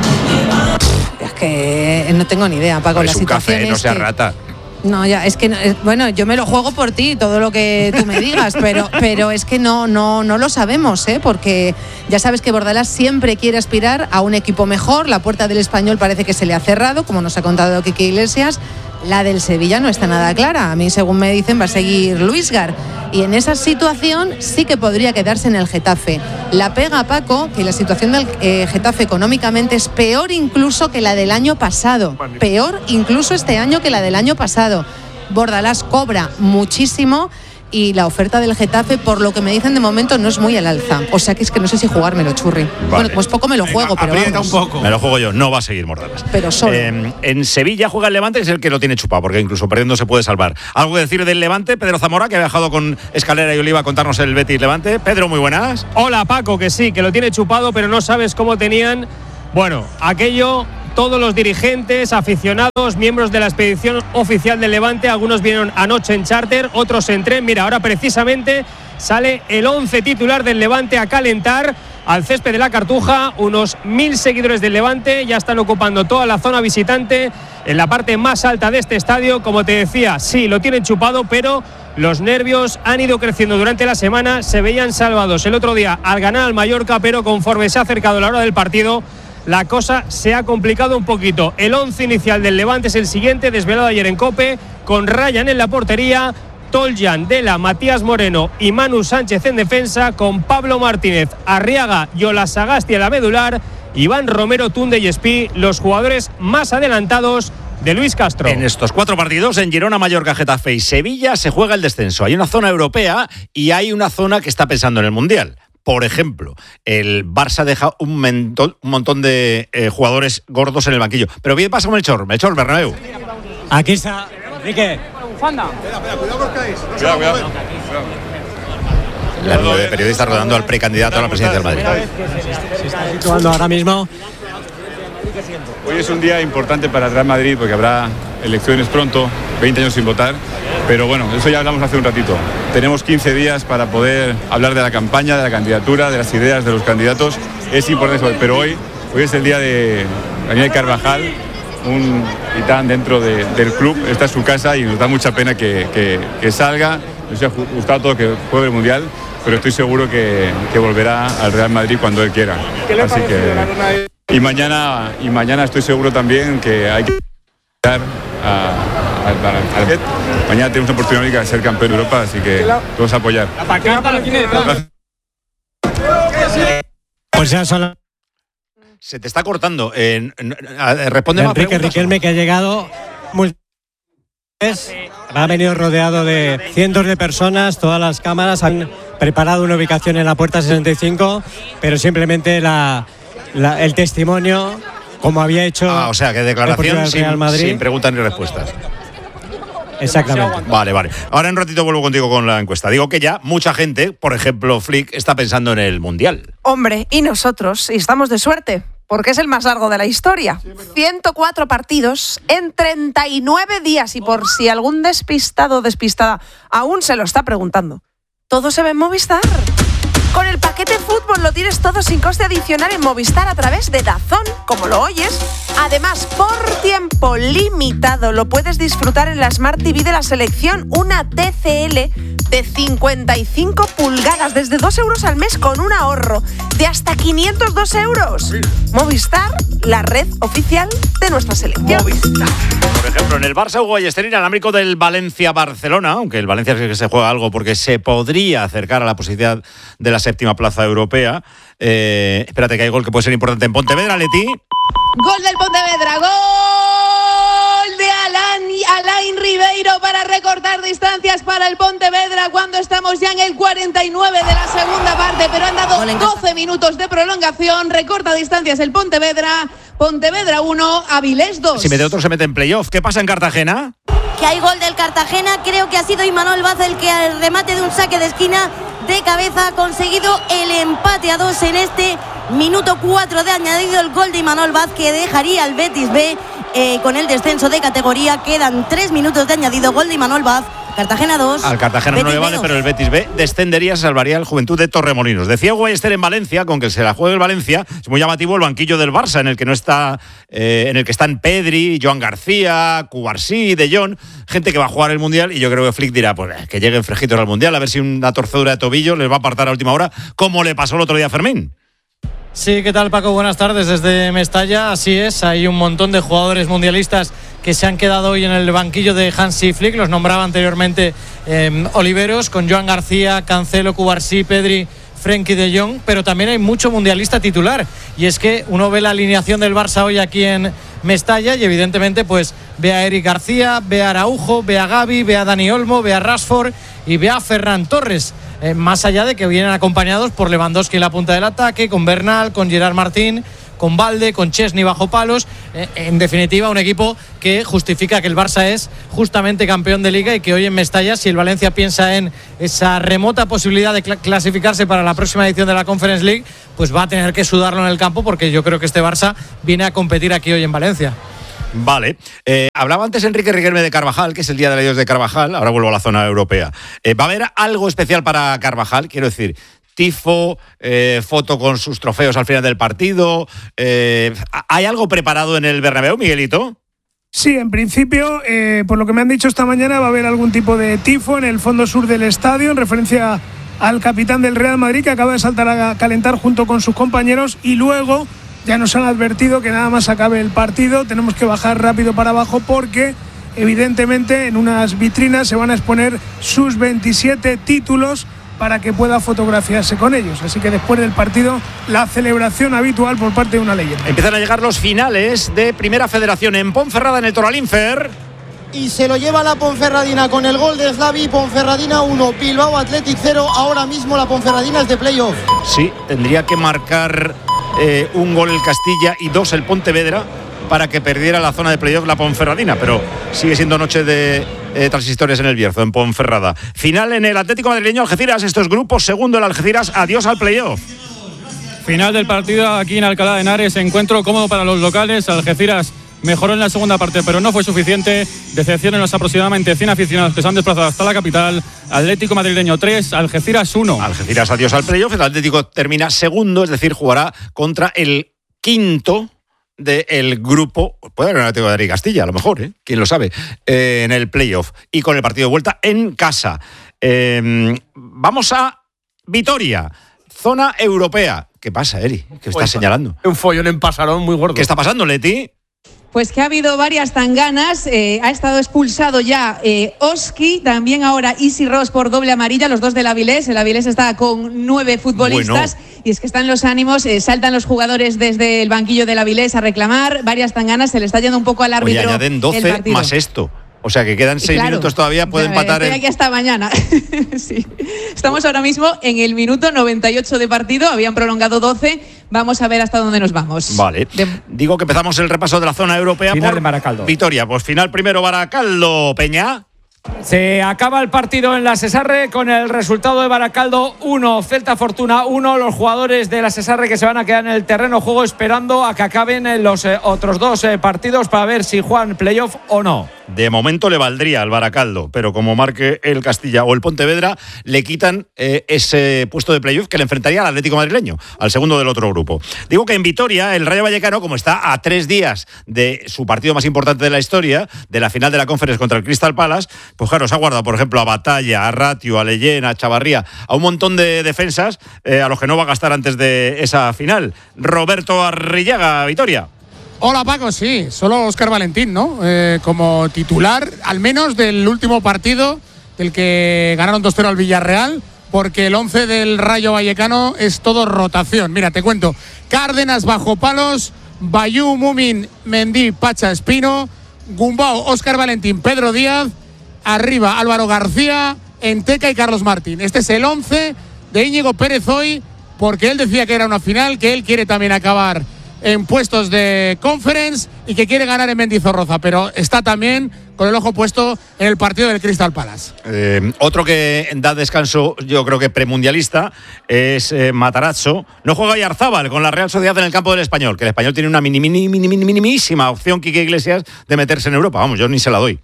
Es que no tengo ni idea, Paco. Es la un café, no sea que... rata. No, ya, es que, no, bueno, yo me lo juego por ti, todo lo que tú me digas, pero, pero es que no, no, no lo sabemos, ¿eh? Porque ya sabes que Bordalas siempre quiere aspirar a un equipo mejor, la puerta del Español parece que se le ha cerrado, como nos ha contado Quique Iglesias, La del Sevilla no está nada clara. A mí, según me dicen, va a seguir Luisgar. Y en esa situación sí que podría quedarse en el Getafe. La pega, Paco, que la situación del eh, Getafe económicamente es peor incluso que la del año pasado. Peor incluso este año que la del año pasado. Bordalás cobra muchísimo y la oferta del Getafe, por lo que me dicen de momento, no es muy al alza. O sea que es que no sé si jugármelo, Churri. Vale. Bueno, pues poco me lo juego, pero vamos. Un poco. Me lo juego yo, no va a seguir Bordalás. Pero solo. Eh, en Sevilla juega el Levante, que es el que lo tiene chupado, porque incluso perdiendo se puede salvar. ¿Algo que decir del Levante? Pedro Zamora, que ha viajado con Escalera y Oliva a contarnos el Betis Levante. Pedro, muy buenas. Hola, Paco, que sí, que lo tiene chupado, pero no sabes cómo tenían, bueno, aquello... Todos los dirigentes, aficionados, miembros de la expedición oficial del Levante, algunos vinieron anoche en charter, otros en tren. Mira, ahora precisamente sale el once titular del Levante a calentar al césped de la Cartuja. Unos mil seguidores del Levante ya están ocupando toda la zona visitante en la parte más alta de este estadio. Como te decía, sí, lo tienen chupado, pero los nervios han ido creciendo durante la semana. Se veían salvados el otro día al ganar al Mallorca, pero conforme se ha acercado la hora del partido, la cosa se ha complicado un poquito. El once inicial del Levante es el siguiente, desvelado ayer en COPE, con Ryan en la portería, Toljan, Dela, Matías Moreno y Manu Sánchez en defensa, con Pablo Martínez, Arriaga y Olasagasti en la medular, Iván Romero, Tunde y Espí, los jugadores más adelantados de Luis Castro. En estos cuatro partidos, en Girona, Mallorca, Getafe y Sevilla, se juega el descenso. Hay una zona europea y hay una zona que está pensando en el Mundial. Por ejemplo, el Barça deja un, mentón, un montón de eh, jugadores gordos en el banquillo. Pero bien pasa con Melchor, Melchor Bernabéu. Aquí está, Enrique. Cuidado, cuidado. cuidado. La nube de periodistas rodando al precandidato a la presidencia del Madrid. Se está situando ahora mismo. Hoy es un día importante para el Real Madrid porque habrá elecciones pronto, veinte años sin votar, pero bueno, eso ya hablamos hace un ratito. Tenemos quince días para poder hablar de la campaña, de la candidatura, de las ideas de los candidatos. Es importante eso, pero hoy, hoy es el día de Daniel Carvajal, un titán dentro de, del club. Esta es su casa y nos da mucha pena que, que, que salga. Nos ha gustado todo que juegue el Mundial, pero estoy seguro que, que volverá al Real Madrid cuando él quiera. Así que... Y mañana, y mañana estoy seguro también que hay que llegar a, a, a, a, mañana tenemos una oportunidad única de ser campeón de Europa, así que todos a apoyar. Pues ya son... Se te está cortando. Eh, responde más Enrique Riquelme, que ha llegado muy... ha venido rodeado de cientos de personas, todas las cámaras han preparado una ubicación en la puerta sesenta y cinco, pero simplemente la... La, el testimonio, como había hecho. Ah, o sea, que declaración sin, sin preguntas ni respuestas. Exactamente. Vale, vale. Ahora en un ratito vuelvo contigo con la encuesta. Digo que ya mucha gente, por ejemplo, Flick, está pensando en el Mundial. Hombre, y nosotros, y estamos de suerte, porque es el más largo de la historia. ciento cuatro partidos en treinta y nueve días. Y por si algún despistado o despistada aún se lo está preguntando, todo se ve en Movistar. Con el paquete fútbol lo tienes todo sin coste adicional en Movistar a través de DAZN, como lo oyes. Además, por tiempo limitado lo puedes disfrutar en la Smart T V de la selección, una T C L de cincuenta y cinco pulgadas desde dos euros al mes con un ahorro de hasta quinientos dos euros. Movistar, la red oficial de nuestra selección. Movistar. Por ejemplo, en el Barça Hugo Ballester inalámbrico del Valencia-Barcelona, aunque el Valencia sí que se juega algo porque se podría acercar a la posibilidad de la séptima plaza europea. Eh, espérate que hay gol que puede ser importante en Pontevedra, Leti. Gol del Pontevedra, gol de Alain, Alain Ribeiro para recortar distancias para el Pontevedra cuando estamos ya en el cuarenta y nueve de la segunda parte, pero han dado doce minutos de prolongación, recorta distancias el Pontevedra, Pontevedra uno, Avilés dos. Si mete otro se mete en playoff. ¿Qué pasa en Cartagena? Que hay gol del Cartagena, creo que ha sido Imanol Vaz el que al remate de un saque de esquina de cabeza ha conseguido el empate a dos en este minuto cuatro de añadido, el gol de Imanol Vaz que dejaría al Betis B eh, con el descenso de categoría. Quedan tres minutos de añadido, gol de Imanol Vaz. Cartagena dos. Al Cartagena Betis no le vale, pero el Betis B descendería, salvaría el Juventud de Torremolinos. Decía Guayester en Valencia, con que se la juegue el Valencia, es muy llamativo el banquillo del Barça, en el que no está, eh, en el que están Pedri, Joan García, Cubarsí, De Jong, gente que va a jugar el Mundial, y yo creo que Flick dirá, pues eh, que lleguen frejitos al Mundial, a ver si una torcedura de tobillo les va a apartar a última hora, como le pasó el otro día a Fermín. Sí, ¿qué tal, Paco? Buenas tardes desde Mestalla. Así es, hay un montón de jugadores mundialistas que se han quedado hoy en el banquillo de Hansi Flick. Los nombraba anteriormente eh, Oliveros, con Joan García, Cancelo, Cubarsí, Pedri, Frenkie de Jong, pero también hay mucho mundialista titular, y es que uno ve la alineación del Barça hoy aquí en Mestalla y evidentemente pues ve a Eric García, ve a Araujo, ve a Gavi, ve a Dani Olmo, ve a Rashford y ve a Ferran Torres, eh, más allá de que vienen acompañados por Lewandowski en la punta del ataque, con Bernal, con Gerard Martín, con Valde, con Chesney bajo palos. Eh, en definitiva, un equipo que justifica que el Barça es justamente campeón de Liga y que hoy en Mestalla, si el Valencia piensa en esa remota posibilidad de cl- clasificarse para la próxima edición de la Conference League, pues va a tener que sudarlo en el campo, porque yo creo que este Barça viene a competir aquí hoy en Valencia. Vale. Eh, hablaba antes Enrique Riquelme de Carvajal, que es el Día de Dios de Carvajal. Ahora vuelvo a la zona europea. Eh, ¿Va a haber algo especial para Carvajal? Quiero decir, tifo, eh, foto con sus trofeos al final del partido. Eh, ¿Hay algo preparado en el Bernabéu, Miguelito? Sí, en principio, eh, por lo que me han dicho esta mañana, va a haber algún tipo de tifo en el fondo sur del estadio, en referencia al capitán del Real Madrid, que acaba de saltar a calentar junto con sus compañeros, y luego ya nos han advertido que nada más acabe el partido tenemos que bajar rápido para abajo, porque evidentemente en unas vitrinas se van a exponer sus veintisiete títulos para que pueda fotografiarse con ellos. Así que después del partido, la celebración habitual por parte de una leyenda. Empiezan a llegar los finales de Primera Federación en Ponferrada, en el Toralinfer. Y se lo lleva la Ponferradina con el gol de Slavi. Ponferradina uno, Bilbao Athletic cero. Ahora mismo la Ponferradina es de playoff. Sí, tendría que marcar eh, un gol el Castilla y dos el Pontevedra para que perdiera la zona de playoff la Ponferradina, pero sigue siendo noche de eh, transistores en el Bierzo, en Ponferrada. Final en el Atlético madrileño Algeciras, estos grupos, segundo el Algeciras, adiós al playoff. Final del partido aquí en Alcalá de Henares, encuentro cómodo para los locales. Algeciras mejoró en la segunda parte, pero no fue suficiente. Decepción en los aproximadamente cien aficionados que se han desplazado hasta la capital. Atlético madrileño tres, Algeciras uno. Algeciras, adiós al playoff. El Atlético termina segundo, es decir, jugará contra el quinto del grupo. Puede haber un Atlético de Madrid y Castilla, a lo mejor, ¿eh? Quién lo sabe, eh, en el playoff. Y con el partido de vuelta en casa. Eh, vamos a Vitoria, zona europea. ¿Qué pasa, Eri? ¿Qué estás pues, señalando? Un follón en Pasarón muy gordo. ¿Qué está pasando, Leti? Pues que ha habido varias tanganas, eh, ha estado expulsado ya eh, Oski, también ahora Isi Ross por doble amarilla, los dos del Avilés. El Avilés está con nueve futbolistas, bueno. Y es que están los ánimos, eh, saltan los jugadores desde el banquillo del Avilés a reclamar, varias tanganas, se le está yendo un poco al árbitro. Oye, añaden doce más esto. O sea que quedan seis claro, minutos todavía, puede empatar. Estoy el... aquí hasta mañana. Sí. Estamos ahora mismo en el minuto noventa y ocho de partido, habían prolongado doce. Vamos a ver hasta dónde nos vamos. Vale. De... Digo que empezamos el repaso de la zona europea. Final por de Baracaldo. Vitoria, pues final primero Baracaldo, Peña. Se acaba el partido en la Sesarre con el resultado de Baracaldo uno, Celta Fortuna uno. Los jugadores de la Sesarre que se van a quedar en el terreno de juego esperando a que acaben los eh, otros dos eh, partidos para ver si juegan playoff o no. De momento le valdría al Baracaldo, pero como marque el Castilla o el Pontevedra, le quitan eh, ese puesto de playoff que le enfrentaría al Atlético madrileño, al segundo del otro grupo. Digo que en Vitoria, el Rayo Vallecano, como está a tres días de su partido más importante de la historia, de la final de la Conference contra el Crystal Palace, pues claro, se ha guardado, por ejemplo, a Batalla, a Ratio, a Leyen, a Chavarría, a un montón de defensas eh, a los que no va a gastar antes de esa final. Roberto Arrillaga, Vitoria. Hola Paco, sí, solo Óscar Valentín, ¿no? Eh, como titular, al menos del último partido, del que ganaron dos cero al Villarreal, porque el once del Rayo Vallecano es todo rotación. Mira, te cuento, Cárdenas bajo palos, Bayú, Mumin, Mendy, Pacha, Espino, Gumbao, Óscar Valentín, Pedro Díaz, arriba Álvaro García, Enteca y Carlos Martín. Este es el once de Íñigo Pérez hoy, porque él decía que era una final, que él quiere también acabar en puestos de Conference y que quiere ganar en Mendizorroza, pero está también con el ojo puesto en el partido del Crystal Palace. Eh, otro que da descanso, yo creo que premundialista, es eh, Matarazzo. No juega Yarzábal con la Real Sociedad en el campo del Español, que el Español tiene una mini, mini, mini, mini, minimísima opción, Quique Iglesias, de meterse en Europa. Vamos, yo ni se la doy.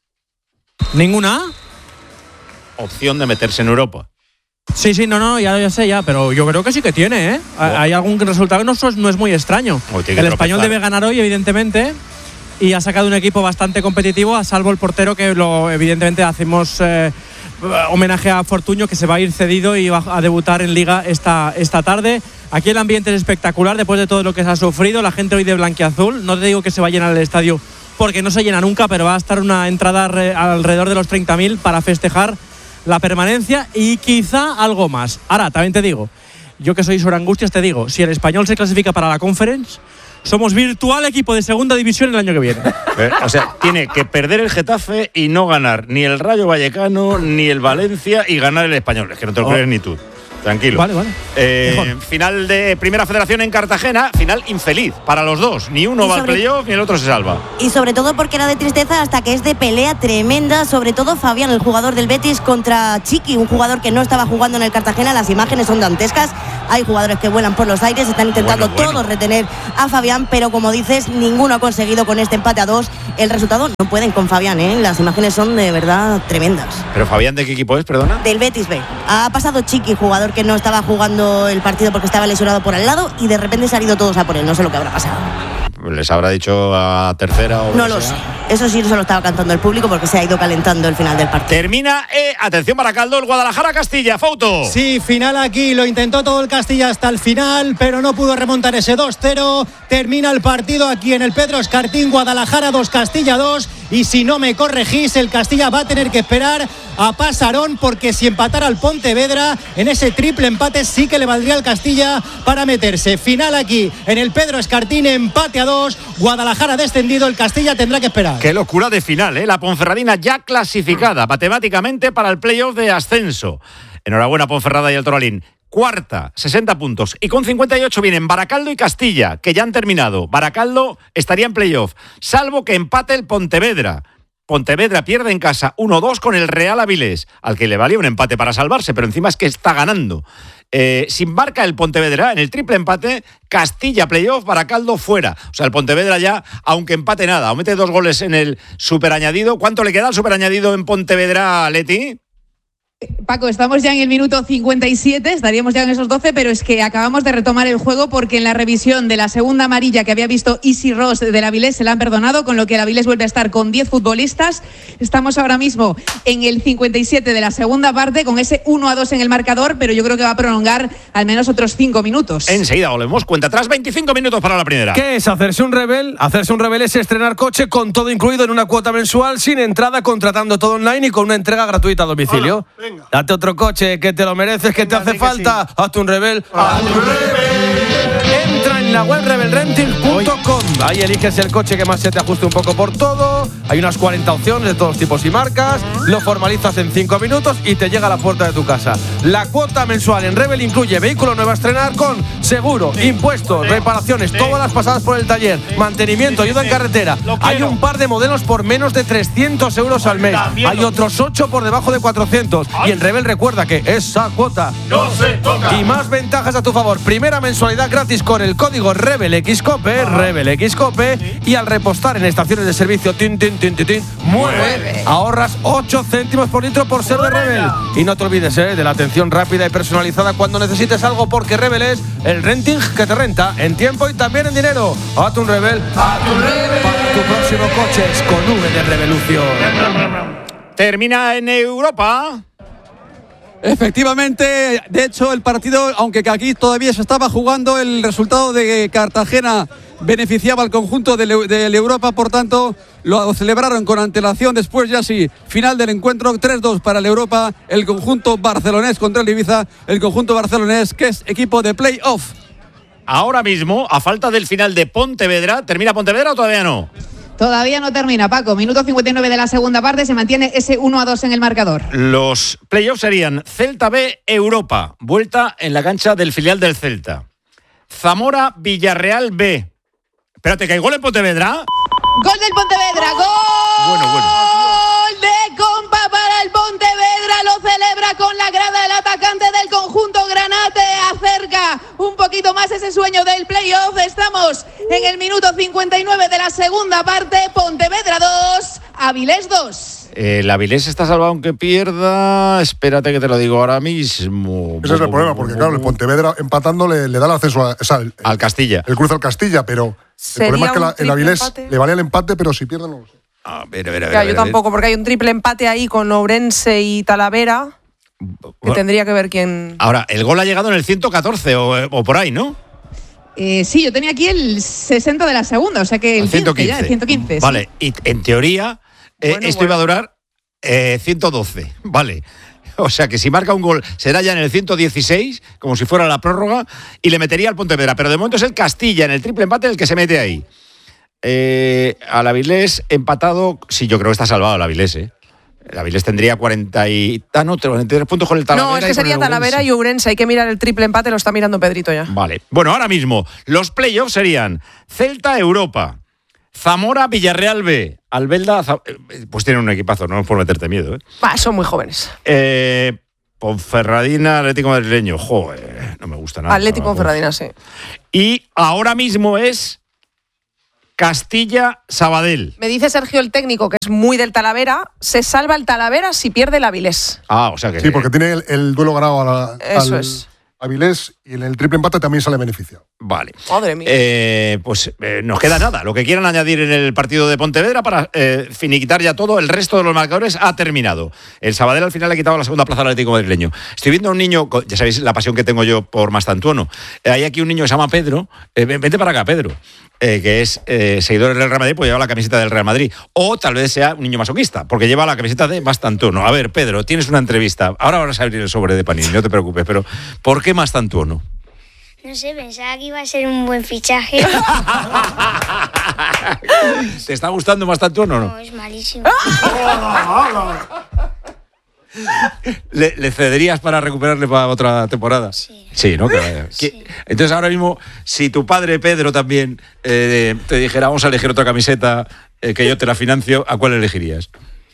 ¿Ninguna? Opción de meterse en Europa. Sí, sí, no, no, ya, ya sé, ya, pero yo creo que sí que tiene, ¿eh? Oh. Hay algún resultado que no, no es muy extraño. Oh, el Español debe ganar hoy, evidentemente, y ha sacado un equipo bastante competitivo, a salvo el portero, que lo evidentemente hacemos eh, homenaje a Fortuño, que se va a ir cedido y va a debutar en Liga esta, esta tarde. Aquí el ambiente es espectacular, después de todo lo que se ha sufrido, la gente hoy de blanquiazul. No te digo que se va a llenar el estadio porque no se llena nunca, pero va a estar una entrada re, alrededor de los treinta mil para festejar la permanencia y quizá algo más. Ahora, también te digo, yo que soy sobre angustias, te digo, si el Español se clasifica para la Conference, somos virtual equipo de segunda división el año que viene. Eh, o sea, tiene que perder el Getafe y no ganar ni el Rayo Vallecano ni el Valencia y ganar el Español. Es que no te lo oh. crees ni tú. Tranquilo. Vale, vale. Eh, final de Primera Federación en Cartagena, final infeliz para los dos. Ni uno va al playoff ni el otro se salva. Y sobre todo porque era de tristeza hasta que es de pelea tremenda. Sobre todo Fabián, el jugador del Betis, contra Chiqui, un jugador que no estaba jugando en el Cartagena. Las imágenes son dantescas. Hay jugadores que vuelan por los aires. Están intentando bueno, bueno. todos retener a Fabián, pero como dices, ninguno ha conseguido con este empate a dos el resultado. No pueden con Fabián, ¿eh? Las imágenes son de verdad tremendas. ¿Pero Fabián de qué equipo es, perdona? Del Betis B. Ha pasado Chiqui, jugador que no estaba jugando el partido porque estaba lesionado por al lado, y de repente se han ido todos a por él. No sé lo que habrá pasado. ¿Les habrá dicho a tercera o no lo sé? Eso sí, no se lo estaba cantando el público porque se ha ido calentando el final del partido. Termina, eh, atención Baracaldo, el Guadalajara-Castilla, Fouto. Sí, final aquí, lo intentó todo el Castilla hasta el final, pero no pudo remontar ese dos cero. Termina el partido aquí en el Pedro Escartín, Guadalajara dos, Castilla dos, y si no me corregís, el Castilla va a tener que esperar a Pasarón, porque si empatara al Pontevedra, en ese triple empate sí que le valdría al Castilla para meterse. Final aquí en el Pedro Escartín, empate a dos, Guadalajara descendido, el Castilla tendrá que esperar. Qué locura de final, ¿eh? La Ponferradina ya clasificada matemáticamente para el playoff de ascenso. Enhorabuena Ponferrada y el Toralín. Cuarta, sesenta puntos. Y con cincuenta y ocho vienen Baracaldo y Castilla, que ya han terminado. Baracaldo estaría en playoff, salvo que empate el Pontevedra. Pontevedra pierde en casa uno dos con el Real Avilés, al que le valía un empate para salvarse, pero encima es que está ganando. Eh, si embarca el Pontevedra en el triple empate, Castilla playoff, Baracaldo fuera. O sea, el Pontevedra ya, aunque empate nada, o mete dos goles en el superañadido. ¿Cuánto le queda al superañadido en Pontevedra, Leti? Paco, estamos ya en el minuto cincuenta y siete, estaríamos ya en esos doce, pero es que acabamos de retomar el juego porque en la revisión de la segunda amarilla que había visto Isi Ross del Avilés se la han perdonado, con lo que el Avilés vuelve a estar con diez futbolistas. Estamos ahora mismo en el cincuenta y siete de la segunda parte con ese uno a dos en el marcador, pero yo creo que va a prolongar al menos otros cinco minutos. Enseguida volvemos, cuenta atrás, veinticinco minutos para la primera. ¿Qué es hacerse un rebel? Hacerse un rebel es estrenar coche con todo incluido en una cuota mensual, sin entrada, contratando todo online y con una entrega gratuita a domicilio. Hola. Date otro coche, que te lo mereces, que Venga, te hace falta. Sí. Hazte un rebel. Haz un rebel. Entra en la web rebel renting punto com. Ahí eliges el coche que más se te ajuste un poco por todo. Hay unas cuarenta opciones de todos tipos y marcas. Lo formalizas en cinco minutos y te llega a la puerta de tu casa. La cuota mensual en Rebel incluye vehículo nuevo a estrenar con seguro, sí. impuestos, sí. reparaciones, sí. todas las pasadas por el taller, mantenimiento, sí, sí, ayuda sí. en carretera. Hay un par de modelos por menos de trescientos euros al mes. También Hay otros ocho por debajo de cuatrocientos. Ay. Y en Rebel recuerda que esa cuota no se toca. Y más ventajas a tu favor. Primera mensualidad gratis con el código RebelXCope, RebelXCope, sí. y al repostar en estaciones de servicio tin, tin, tin, tin, tin, mueve, ahorras ocho céntimos por litro por ser de Rebel. Y no te olvides ¿eh? de la atención rápida y personalizada cuando necesites algo, porque Rebel es el renting que te renta en tiempo y también en dinero. Hazte un Rebel, Hazte un Rebel. Para tu próximo coche es con V de Revolución. Termina en Europa. Efectivamente, de hecho el partido, aunque aquí todavía se estaba jugando, el resultado de Cartagena beneficiaba al conjunto del de Europa, por tanto lo celebraron con antelación. Después ya sí, final del encuentro, tres dos para el Europa, el conjunto barcelonés contra el Ibiza, el conjunto barcelonés que es equipo de play-off. Ahora mismo, a falta del final de Pontevedra, ¿termina Pontevedra o todavía no? Todavía no termina, Paco. Minuto cincuenta y nueve de la segunda parte, se mantiene ese uno a dos en el marcador. Los playoffs serían Celta B, Europa, vuelta en la cancha del filial del Celta. Zamora, Villarreal B. Espérate, ¿que hay gol en Pontevedra? Gol del Pontevedra, gol bueno, bueno. de compa para el Pontevedra, lo celebra con la grada del atacante del conjunto granate, acerca un poquito más ese sueño del playoff. Estamos en el minuto cincuenta y nueve de la segunda parte, Pontevedra dos, Avilés dos. El Avilés está salvado aunque pierda. Espérate que te lo digo ahora mismo. Ese es el problema, porque claro, el Pontevedra empatando le, le da el acceso a, o sea, el, al Castilla. El cruce al Castilla, pero el problema es que la, el Avilés empate? le vale el empate, pero si pierde no lo sé. A ver, a ver, a ver, claro, a ver, yo tampoco, porque hay un triple empate ahí con Ourense y Talavera, que bueno, tendría que ver quién. Ahora, el gol ha llegado en el ciento catorce o, o por ahí, ¿no? Eh, sí, yo tenía aquí el sesenta de la segunda, o sea que el ciento quince. quince, ya, el ciento quince. Vale, sí. y en teoría eh, Bueno, esto bueno. iba a durar eh, ciento doce, vale. O sea que si marca un gol será ya en el ciento dieciséis, como si fuera la prórroga, y le metería al Pontevedra. Pero de momento es el Castilla en el triple empate el que se mete ahí. Eh, al Avilés empatado, sí, yo creo que está salvado el Avilés, ¿eh? El Avilés tendría cuarenta y ah, no, cuarenta y tres puntos con el Talavera. No, es que sería Talavera y Ourense. Hay que mirar el triple empate, lo está mirando Pedrito ya. Vale. Bueno, ahora mismo los playoffs serían Celta Europa, Zamora Villarreal B, Albelda, pues tienen un equipazo, no es por meterte miedo, ¿eh? Bah, son muy jóvenes. Eh, Ponferradina, Atlético Madrileño, joder, no me gusta nada. Atlético no, Ponferradina, sí. Y ahora mismo es Castilla Sabadell. Me dice Sergio, el técnico, que es muy del Talavera, se salva el Talavera si pierde el Avilés. Ah, o sea que sí, porque tiene el, el duelo ganado a la, Eso al es. Avilés y en el triple empate también sale beneficiado. Vale. Madre mía. Eh, pues eh, nos queda nada. Lo que quieran añadir en el partido de Pontevedra para eh, finiquitar ya todo. El resto de los marcadores ha terminado. El Sabadell al final le ha quitado la segunda plaza al Atlético Madrileño. Estoy viendo a un niño, ya sabéis la pasión que tengo yo por Mastantuono. Eh, hay aquí un niño que se llama Pedro. Eh, vente para acá, Pedro. Eh, que es eh, seguidor del Real Madrid, pues lleva la camiseta del Real Madrid. O tal vez sea un niño masoquista, porque lleva la camiseta de Mastantuono. A ver, Pedro, tienes una entrevista. Ahora vas a abrir el sobre de Panini, no te preocupes, pero ¿por qué Mastantuono? No sé, pensaba que iba a ser un buen fichaje. ¿Te está gustando Mastantuono o no? No, es malísimo. ¿Le, ¿Le cederías para recuperarle para otra temporada? Sí. Sí, ¿no? Que, sí. Entonces ahora mismo, si tu padre Pedro también eh, te dijera vamos a elegir otra camiseta eh, que yo te la financio, ¿a cuál elegirías?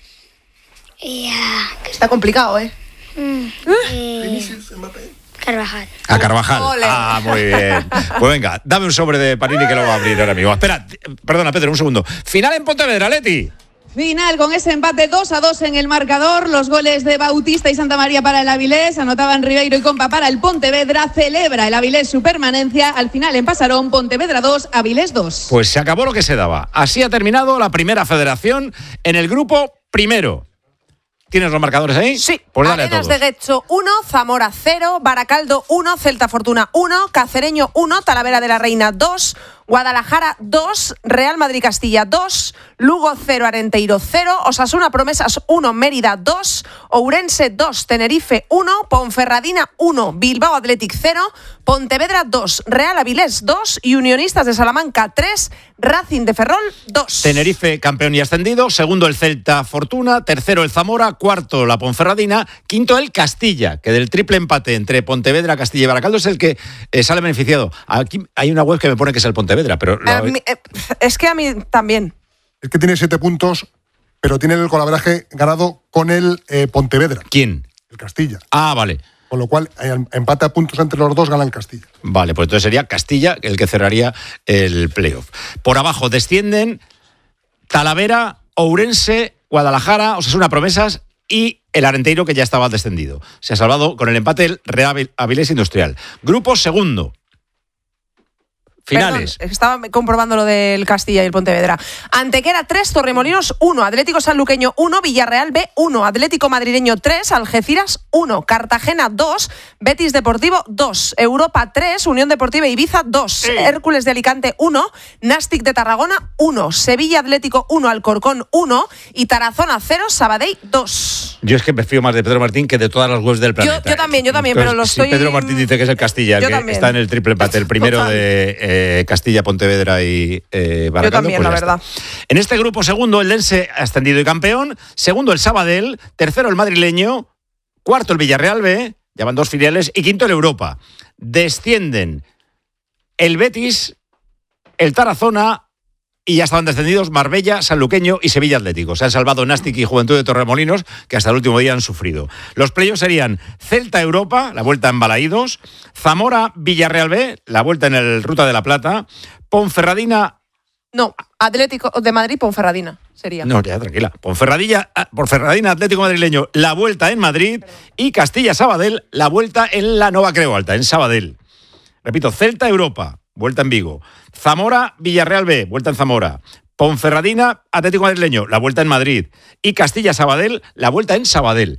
Yeah. Está complicado, ¿eh? Mm, eh Carvajal. A Carvajal. Ole. Ah, muy bien. Pues venga, dame un sobre de Panini que lo va a abrir ahora mismo. Espera, perdona, Pedro, un segundo. Final en Pontevedra, Leti. Final con ese empate dos a dos en el marcador. Los goles de Bautista y Santa María para el Avilés. Anotaban Ribeiro y Compa para el Pontevedra. Celebra el Avilés su permanencia. Al final en Pasarón, Pontevedra dos, Avilés dos. Pues se acabó lo que se daba. Así ha terminado la primera federación en el grupo primero. ¿Tienes los marcadores ahí? Sí. Pues dale a Arenas todos. de Guecho uno, Zamora cero, Baracaldo uno, Celta Fortuna uno, Cacereño uno, Talavera de la Reina dos, Guadalajara dos, Real Madrid Castilla dos, Lugo cero, Arenteiro cero, Osasuna Promesas uno, Mérida dos, Ourense dos, Tenerife uno, Ponferradina uno, Bilbao Athletic cero, Pontevedra dos, Real Avilés dos y Unionistas de Salamanca tres, Racing de Ferrol dos. Tenerife campeón y ascendido, segundo el Celta Fortuna, tercero el Zamora, cuarto la Ponferradina, quinto el Castilla, que del triple empate entre Pontevedra, Castilla y Baracaldo es el que eh, sale beneficiado. Aquí hay una web que me pone que es el Pontevedra, pero... Eh, mi, eh, es que a mí también. Es que tiene siete puntos, pero tiene el golaveraje ganado con el eh, Pontevedra. ¿Quién? El Castilla. Ah, vale. Con lo cual, eh, empate a puntos entre los dos, gana el Castilla. Vale, pues entonces sería Castilla el que cerraría el playoff. Por abajo descienden Talavera, Ourense, Guadalajara, Osasuna Promesas y el Arenteiro, que ya estaba descendido. Se ha salvado con el empate el Real Avilés Industrial. Grupo segundo. Finales. Perdón, estaba comprobando lo del Castilla y el Pontevedra. Antequera tres, Torremolinos uno, Atlético Sanluqueño uno, Villarreal B uno, Atlético Madrileño tres, Algeciras uno, Cartagena dos, Betis Deportivo dos, Europa tres, Unión Deportiva Ibiza dos, sí. Hércules de Alicante uno, Nàstic de Tarragona uno, Sevilla Atlético uno, Alcorcón uno y Tarazona cero, Sabadell dos. Yo es que me fío más de Pedro Martín que de todas las webs del planeta. Yo, yo también, yo también, Entonces, pero lo si estoy... Pedro Martín dice que es el Castilla, el que también. está en el triple empate, el primero Total. de eh, Castilla, Pontevedra y eh, Baracaldo. Yo también, pues la está. verdad. En este grupo segundo el Dense ascendido y campeón, segundo el Sabadell, tercero el madrileño, cuarto el Villarreal B, ya van dos filiales, y quinto el Europa. Descienden el Betis, el Tarazona y ya estaban descendidos Marbella, Sanluqueño y Sevilla Atlético. Se han salvado Nàstic y Juventud de Torremolinos, que hasta el último día han sufrido. Los playoffs serían Celta Europa, la vuelta en Balaídos, Zamora Villarreal B, la vuelta en el Ruta de la Plata, Ponferradina... No, Atlético de Madrid, Ponferradina sería. No, ya, tranquila. Ponferradina, Ponferradina, Atlético Madrileño, la vuelta en Madrid. Perdón. Y Castilla-Sabadell, la vuelta en la Nova Creu Alta, en Sabadell. Repito, Celta Europa, vuelta en Vigo. Zamora, Villarreal B, vuelta en Zamora. Ponferradina, Atlético Madrileño, la vuelta en Madrid. Y Castilla-Sabadell, la vuelta en Sabadell.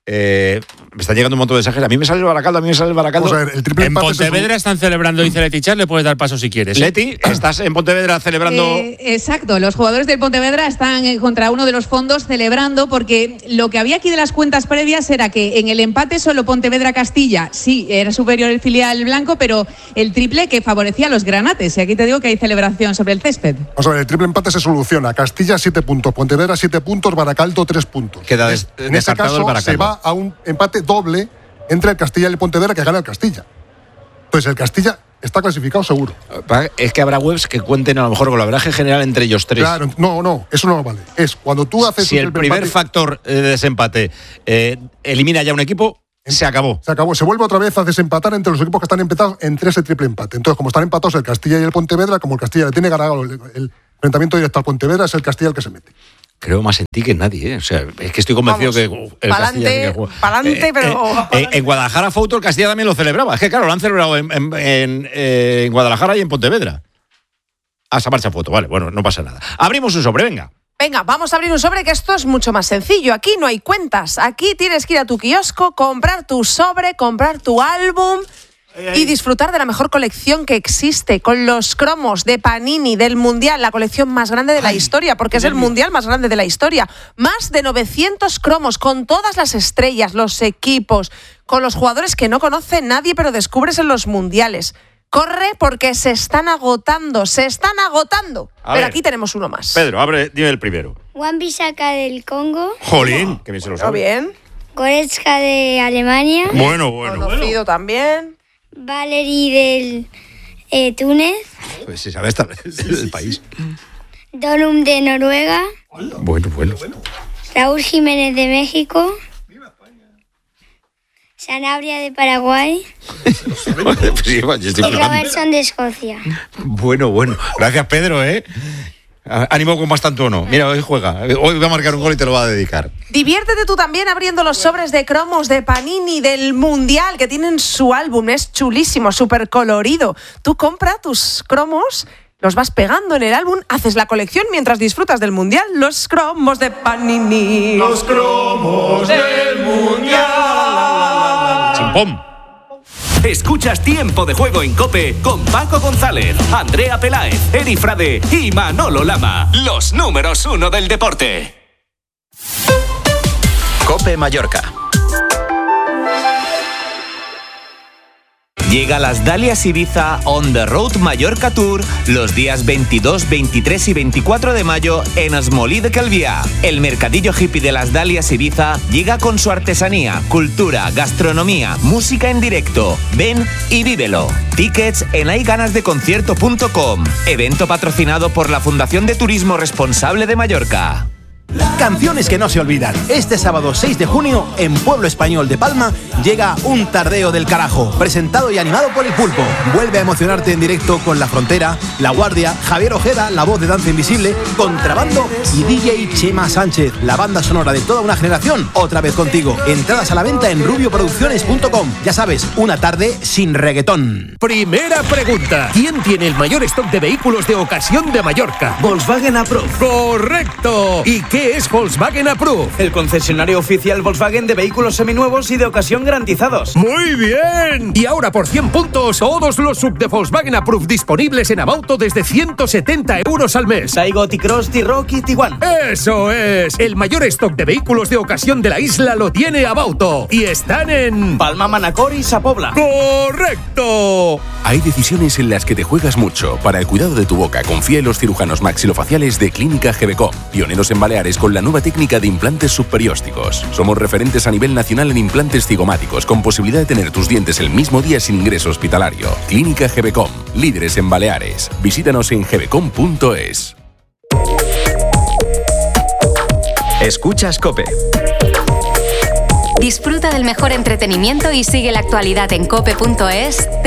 Eh, me están llegando un montón de mensajes. A mí me sale el Baracaldo, a mí me sale el Baracaldo. Vamos a ver, el triple En empate Pontevedra están celebrando, dice Leti Char, le puedes dar paso si quieres. ¿eh? Leti, ¿estás en Pontevedra celebrando? Eh, exacto, los jugadores del Pontevedra están eh, contra uno de los fondos celebrando porque lo que había aquí de las cuentas previas era que en el empate solo Pontevedra-Castilla sí era superior el filial blanco, pero el triple que favorecía a los granates. Y aquí te digo que hay celebración sobre el césped. Vamos a ver, el triple empate se soluciona. Castilla siete puntos, Pontevedra siete puntos, Baracaldo tres puntos. Queda des- en ese descartado caso el Baracaldo. se va a un empate doble entre el Castilla y el Pontevedra, que gana el Castilla. Entonces el Castilla está clasificado seguro. Es que habrá webs que cuenten a lo mejor con el averaje general entre ellos tres. Claro, no, no, eso no vale. Es cuando tú haces Si un el triple primer empate, factor de desempate eh, elimina ya un equipo, se acabó. se acabó. Se vuelve otra vez a desempatar entre los equipos que están empatados entre ese triple empate. Entonces, como están empatados el Castilla y el Pontevedra, como el Castilla le tiene ganado el, el enfrentamiento directo al Pontevedra, es el Castilla el que se mete. Creo más en ti que en nadie, ¿eh? O sea, es que estoy convencido Vamos, que el Castilla tiene que jugar. Pa'lante, Eh, pero. eh, en Guadalajara Fouto el Castilla también lo celebraba. Es que claro, lo han celebrado en, en, en, eh, en Guadalajara y en Pontevedra. A esa marcha foto, vale, bueno, no pasa nada. Abrimos un sobre, venga. Venga, vamos a abrir un sobre, que esto es mucho más sencillo. Aquí no hay cuentas. Aquí tienes que ir a tu kiosco, comprar tu sobre, comprar tu álbum y disfrutar de la mejor colección que existe, con los cromos de Panini del Mundial, la colección más grande de la historia, porque es el Mundial más grande de la historia. Más de novecientos cromos, con todas las estrellas, los equipos, con los jugadores que no conoce nadie, pero descubres en los Mundiales. Corre, porque se están agotando, se están agotando. A Pero ver. aquí tenemos uno más. Pedro, abre, dime el primero. Wan Bissaka del Congo. Jolín, que bien se lo Muy sabe. bien. Goretzka de Alemania. Bueno, bueno. Conocido también. Valery del eh, Túnez. Pues se sabe hasta el país. Donum de Noruega. Bueno, bueno. Raúl Jiménez de México. Sanabria de Paraguay. Sí, va, yo estoy Y flipando. Robertson de Escocia. Bueno, bueno. Gracias, Pedro, ¿eh? Ánimo con bastante o no. Mira, hoy juega. Hoy va a marcar un gol y te lo va a dedicar. Diviértete tú también abriendo los sobres de cromos de Panini del Mundial, que tienen su álbum. Es chulísimo, súper colorido. Tú compra tus cromos, los vas pegando en el álbum, haces la colección mientras disfrutas del Mundial. Los cromos de Panini. Los cromos del Mundial. Chimpón. Escuchas Tiempo de Juego en COPE con Paco González, Andrea Peláez, Eri Frade y Manolo Lama. Los números uno del deporte. COPE Mallorca. Llega las Dalias Ibiza On The Road Mallorca Tour los días veintidós, veintitrés y veinticuatro de mayo en Esmolí de Calviá. El mercadillo hippie de las Dalias Ibiza llega con su artesanía, cultura, gastronomía, música en directo. Ven y vívelo. Tickets en hay ganas de concierto punto com. Evento patrocinado por la Fundación de Turismo Responsable de Mallorca. Canciones que no se olvidan. Este sábado seis de junio, en Pueblo Español de Palma, llega Un Tardeo del Carajo, presentado y animado por El Pulpo. Vuelve a emocionarte en directo con La Frontera, La Guardia, Javier Ojeda, la voz de Danza Invisible, Contrabando y D J Chema Sánchez, la banda sonora de toda una generación, otra vez contigo. Entradas a la venta en rubio producciones punto com. Ya sabes, una tarde sin reggaetón. Primera pregunta. ¿Quién tiene el mayor stock de vehículos de ocasión de Mallorca? Volkswagen Approved. ¡Correcto! ¿Y qué es Volkswagen Approved? El concesionario oficial Volkswagen de vehículos seminuevos y de ocasión garantizados. ¡Muy bien! Y ahora por cien puntos, todos los sub de Volkswagen Approved disponibles en Abauto desde ciento setenta euros al mes. Taigo, T-Cross, T-Rock y Tiguan. ¡Eso es! El mayor stock de vehículos de ocasión de la isla lo tiene Abauto. Y están en... Palma, Manacor y Sapobla. ¡Correcto! Hay decisiones en las que te juegas mucho. Para el cuidado de tu boca, confía en los cirujanos maxilofaciales de Clínica Gebecom, pioneros en Baleares con la nueva técnica de implantes subperiósticos. Somos referentes a nivel nacional en implantes cigomáticos, con posibilidad de tener tus dientes el mismo día sin ingreso hospitalario. Clínica Gebecom, líderes en Baleares. Visítanos en gebecom punto es. Escuchas COPE. Disfruta del mejor entretenimiento y sigue la actualidad en cope punto es.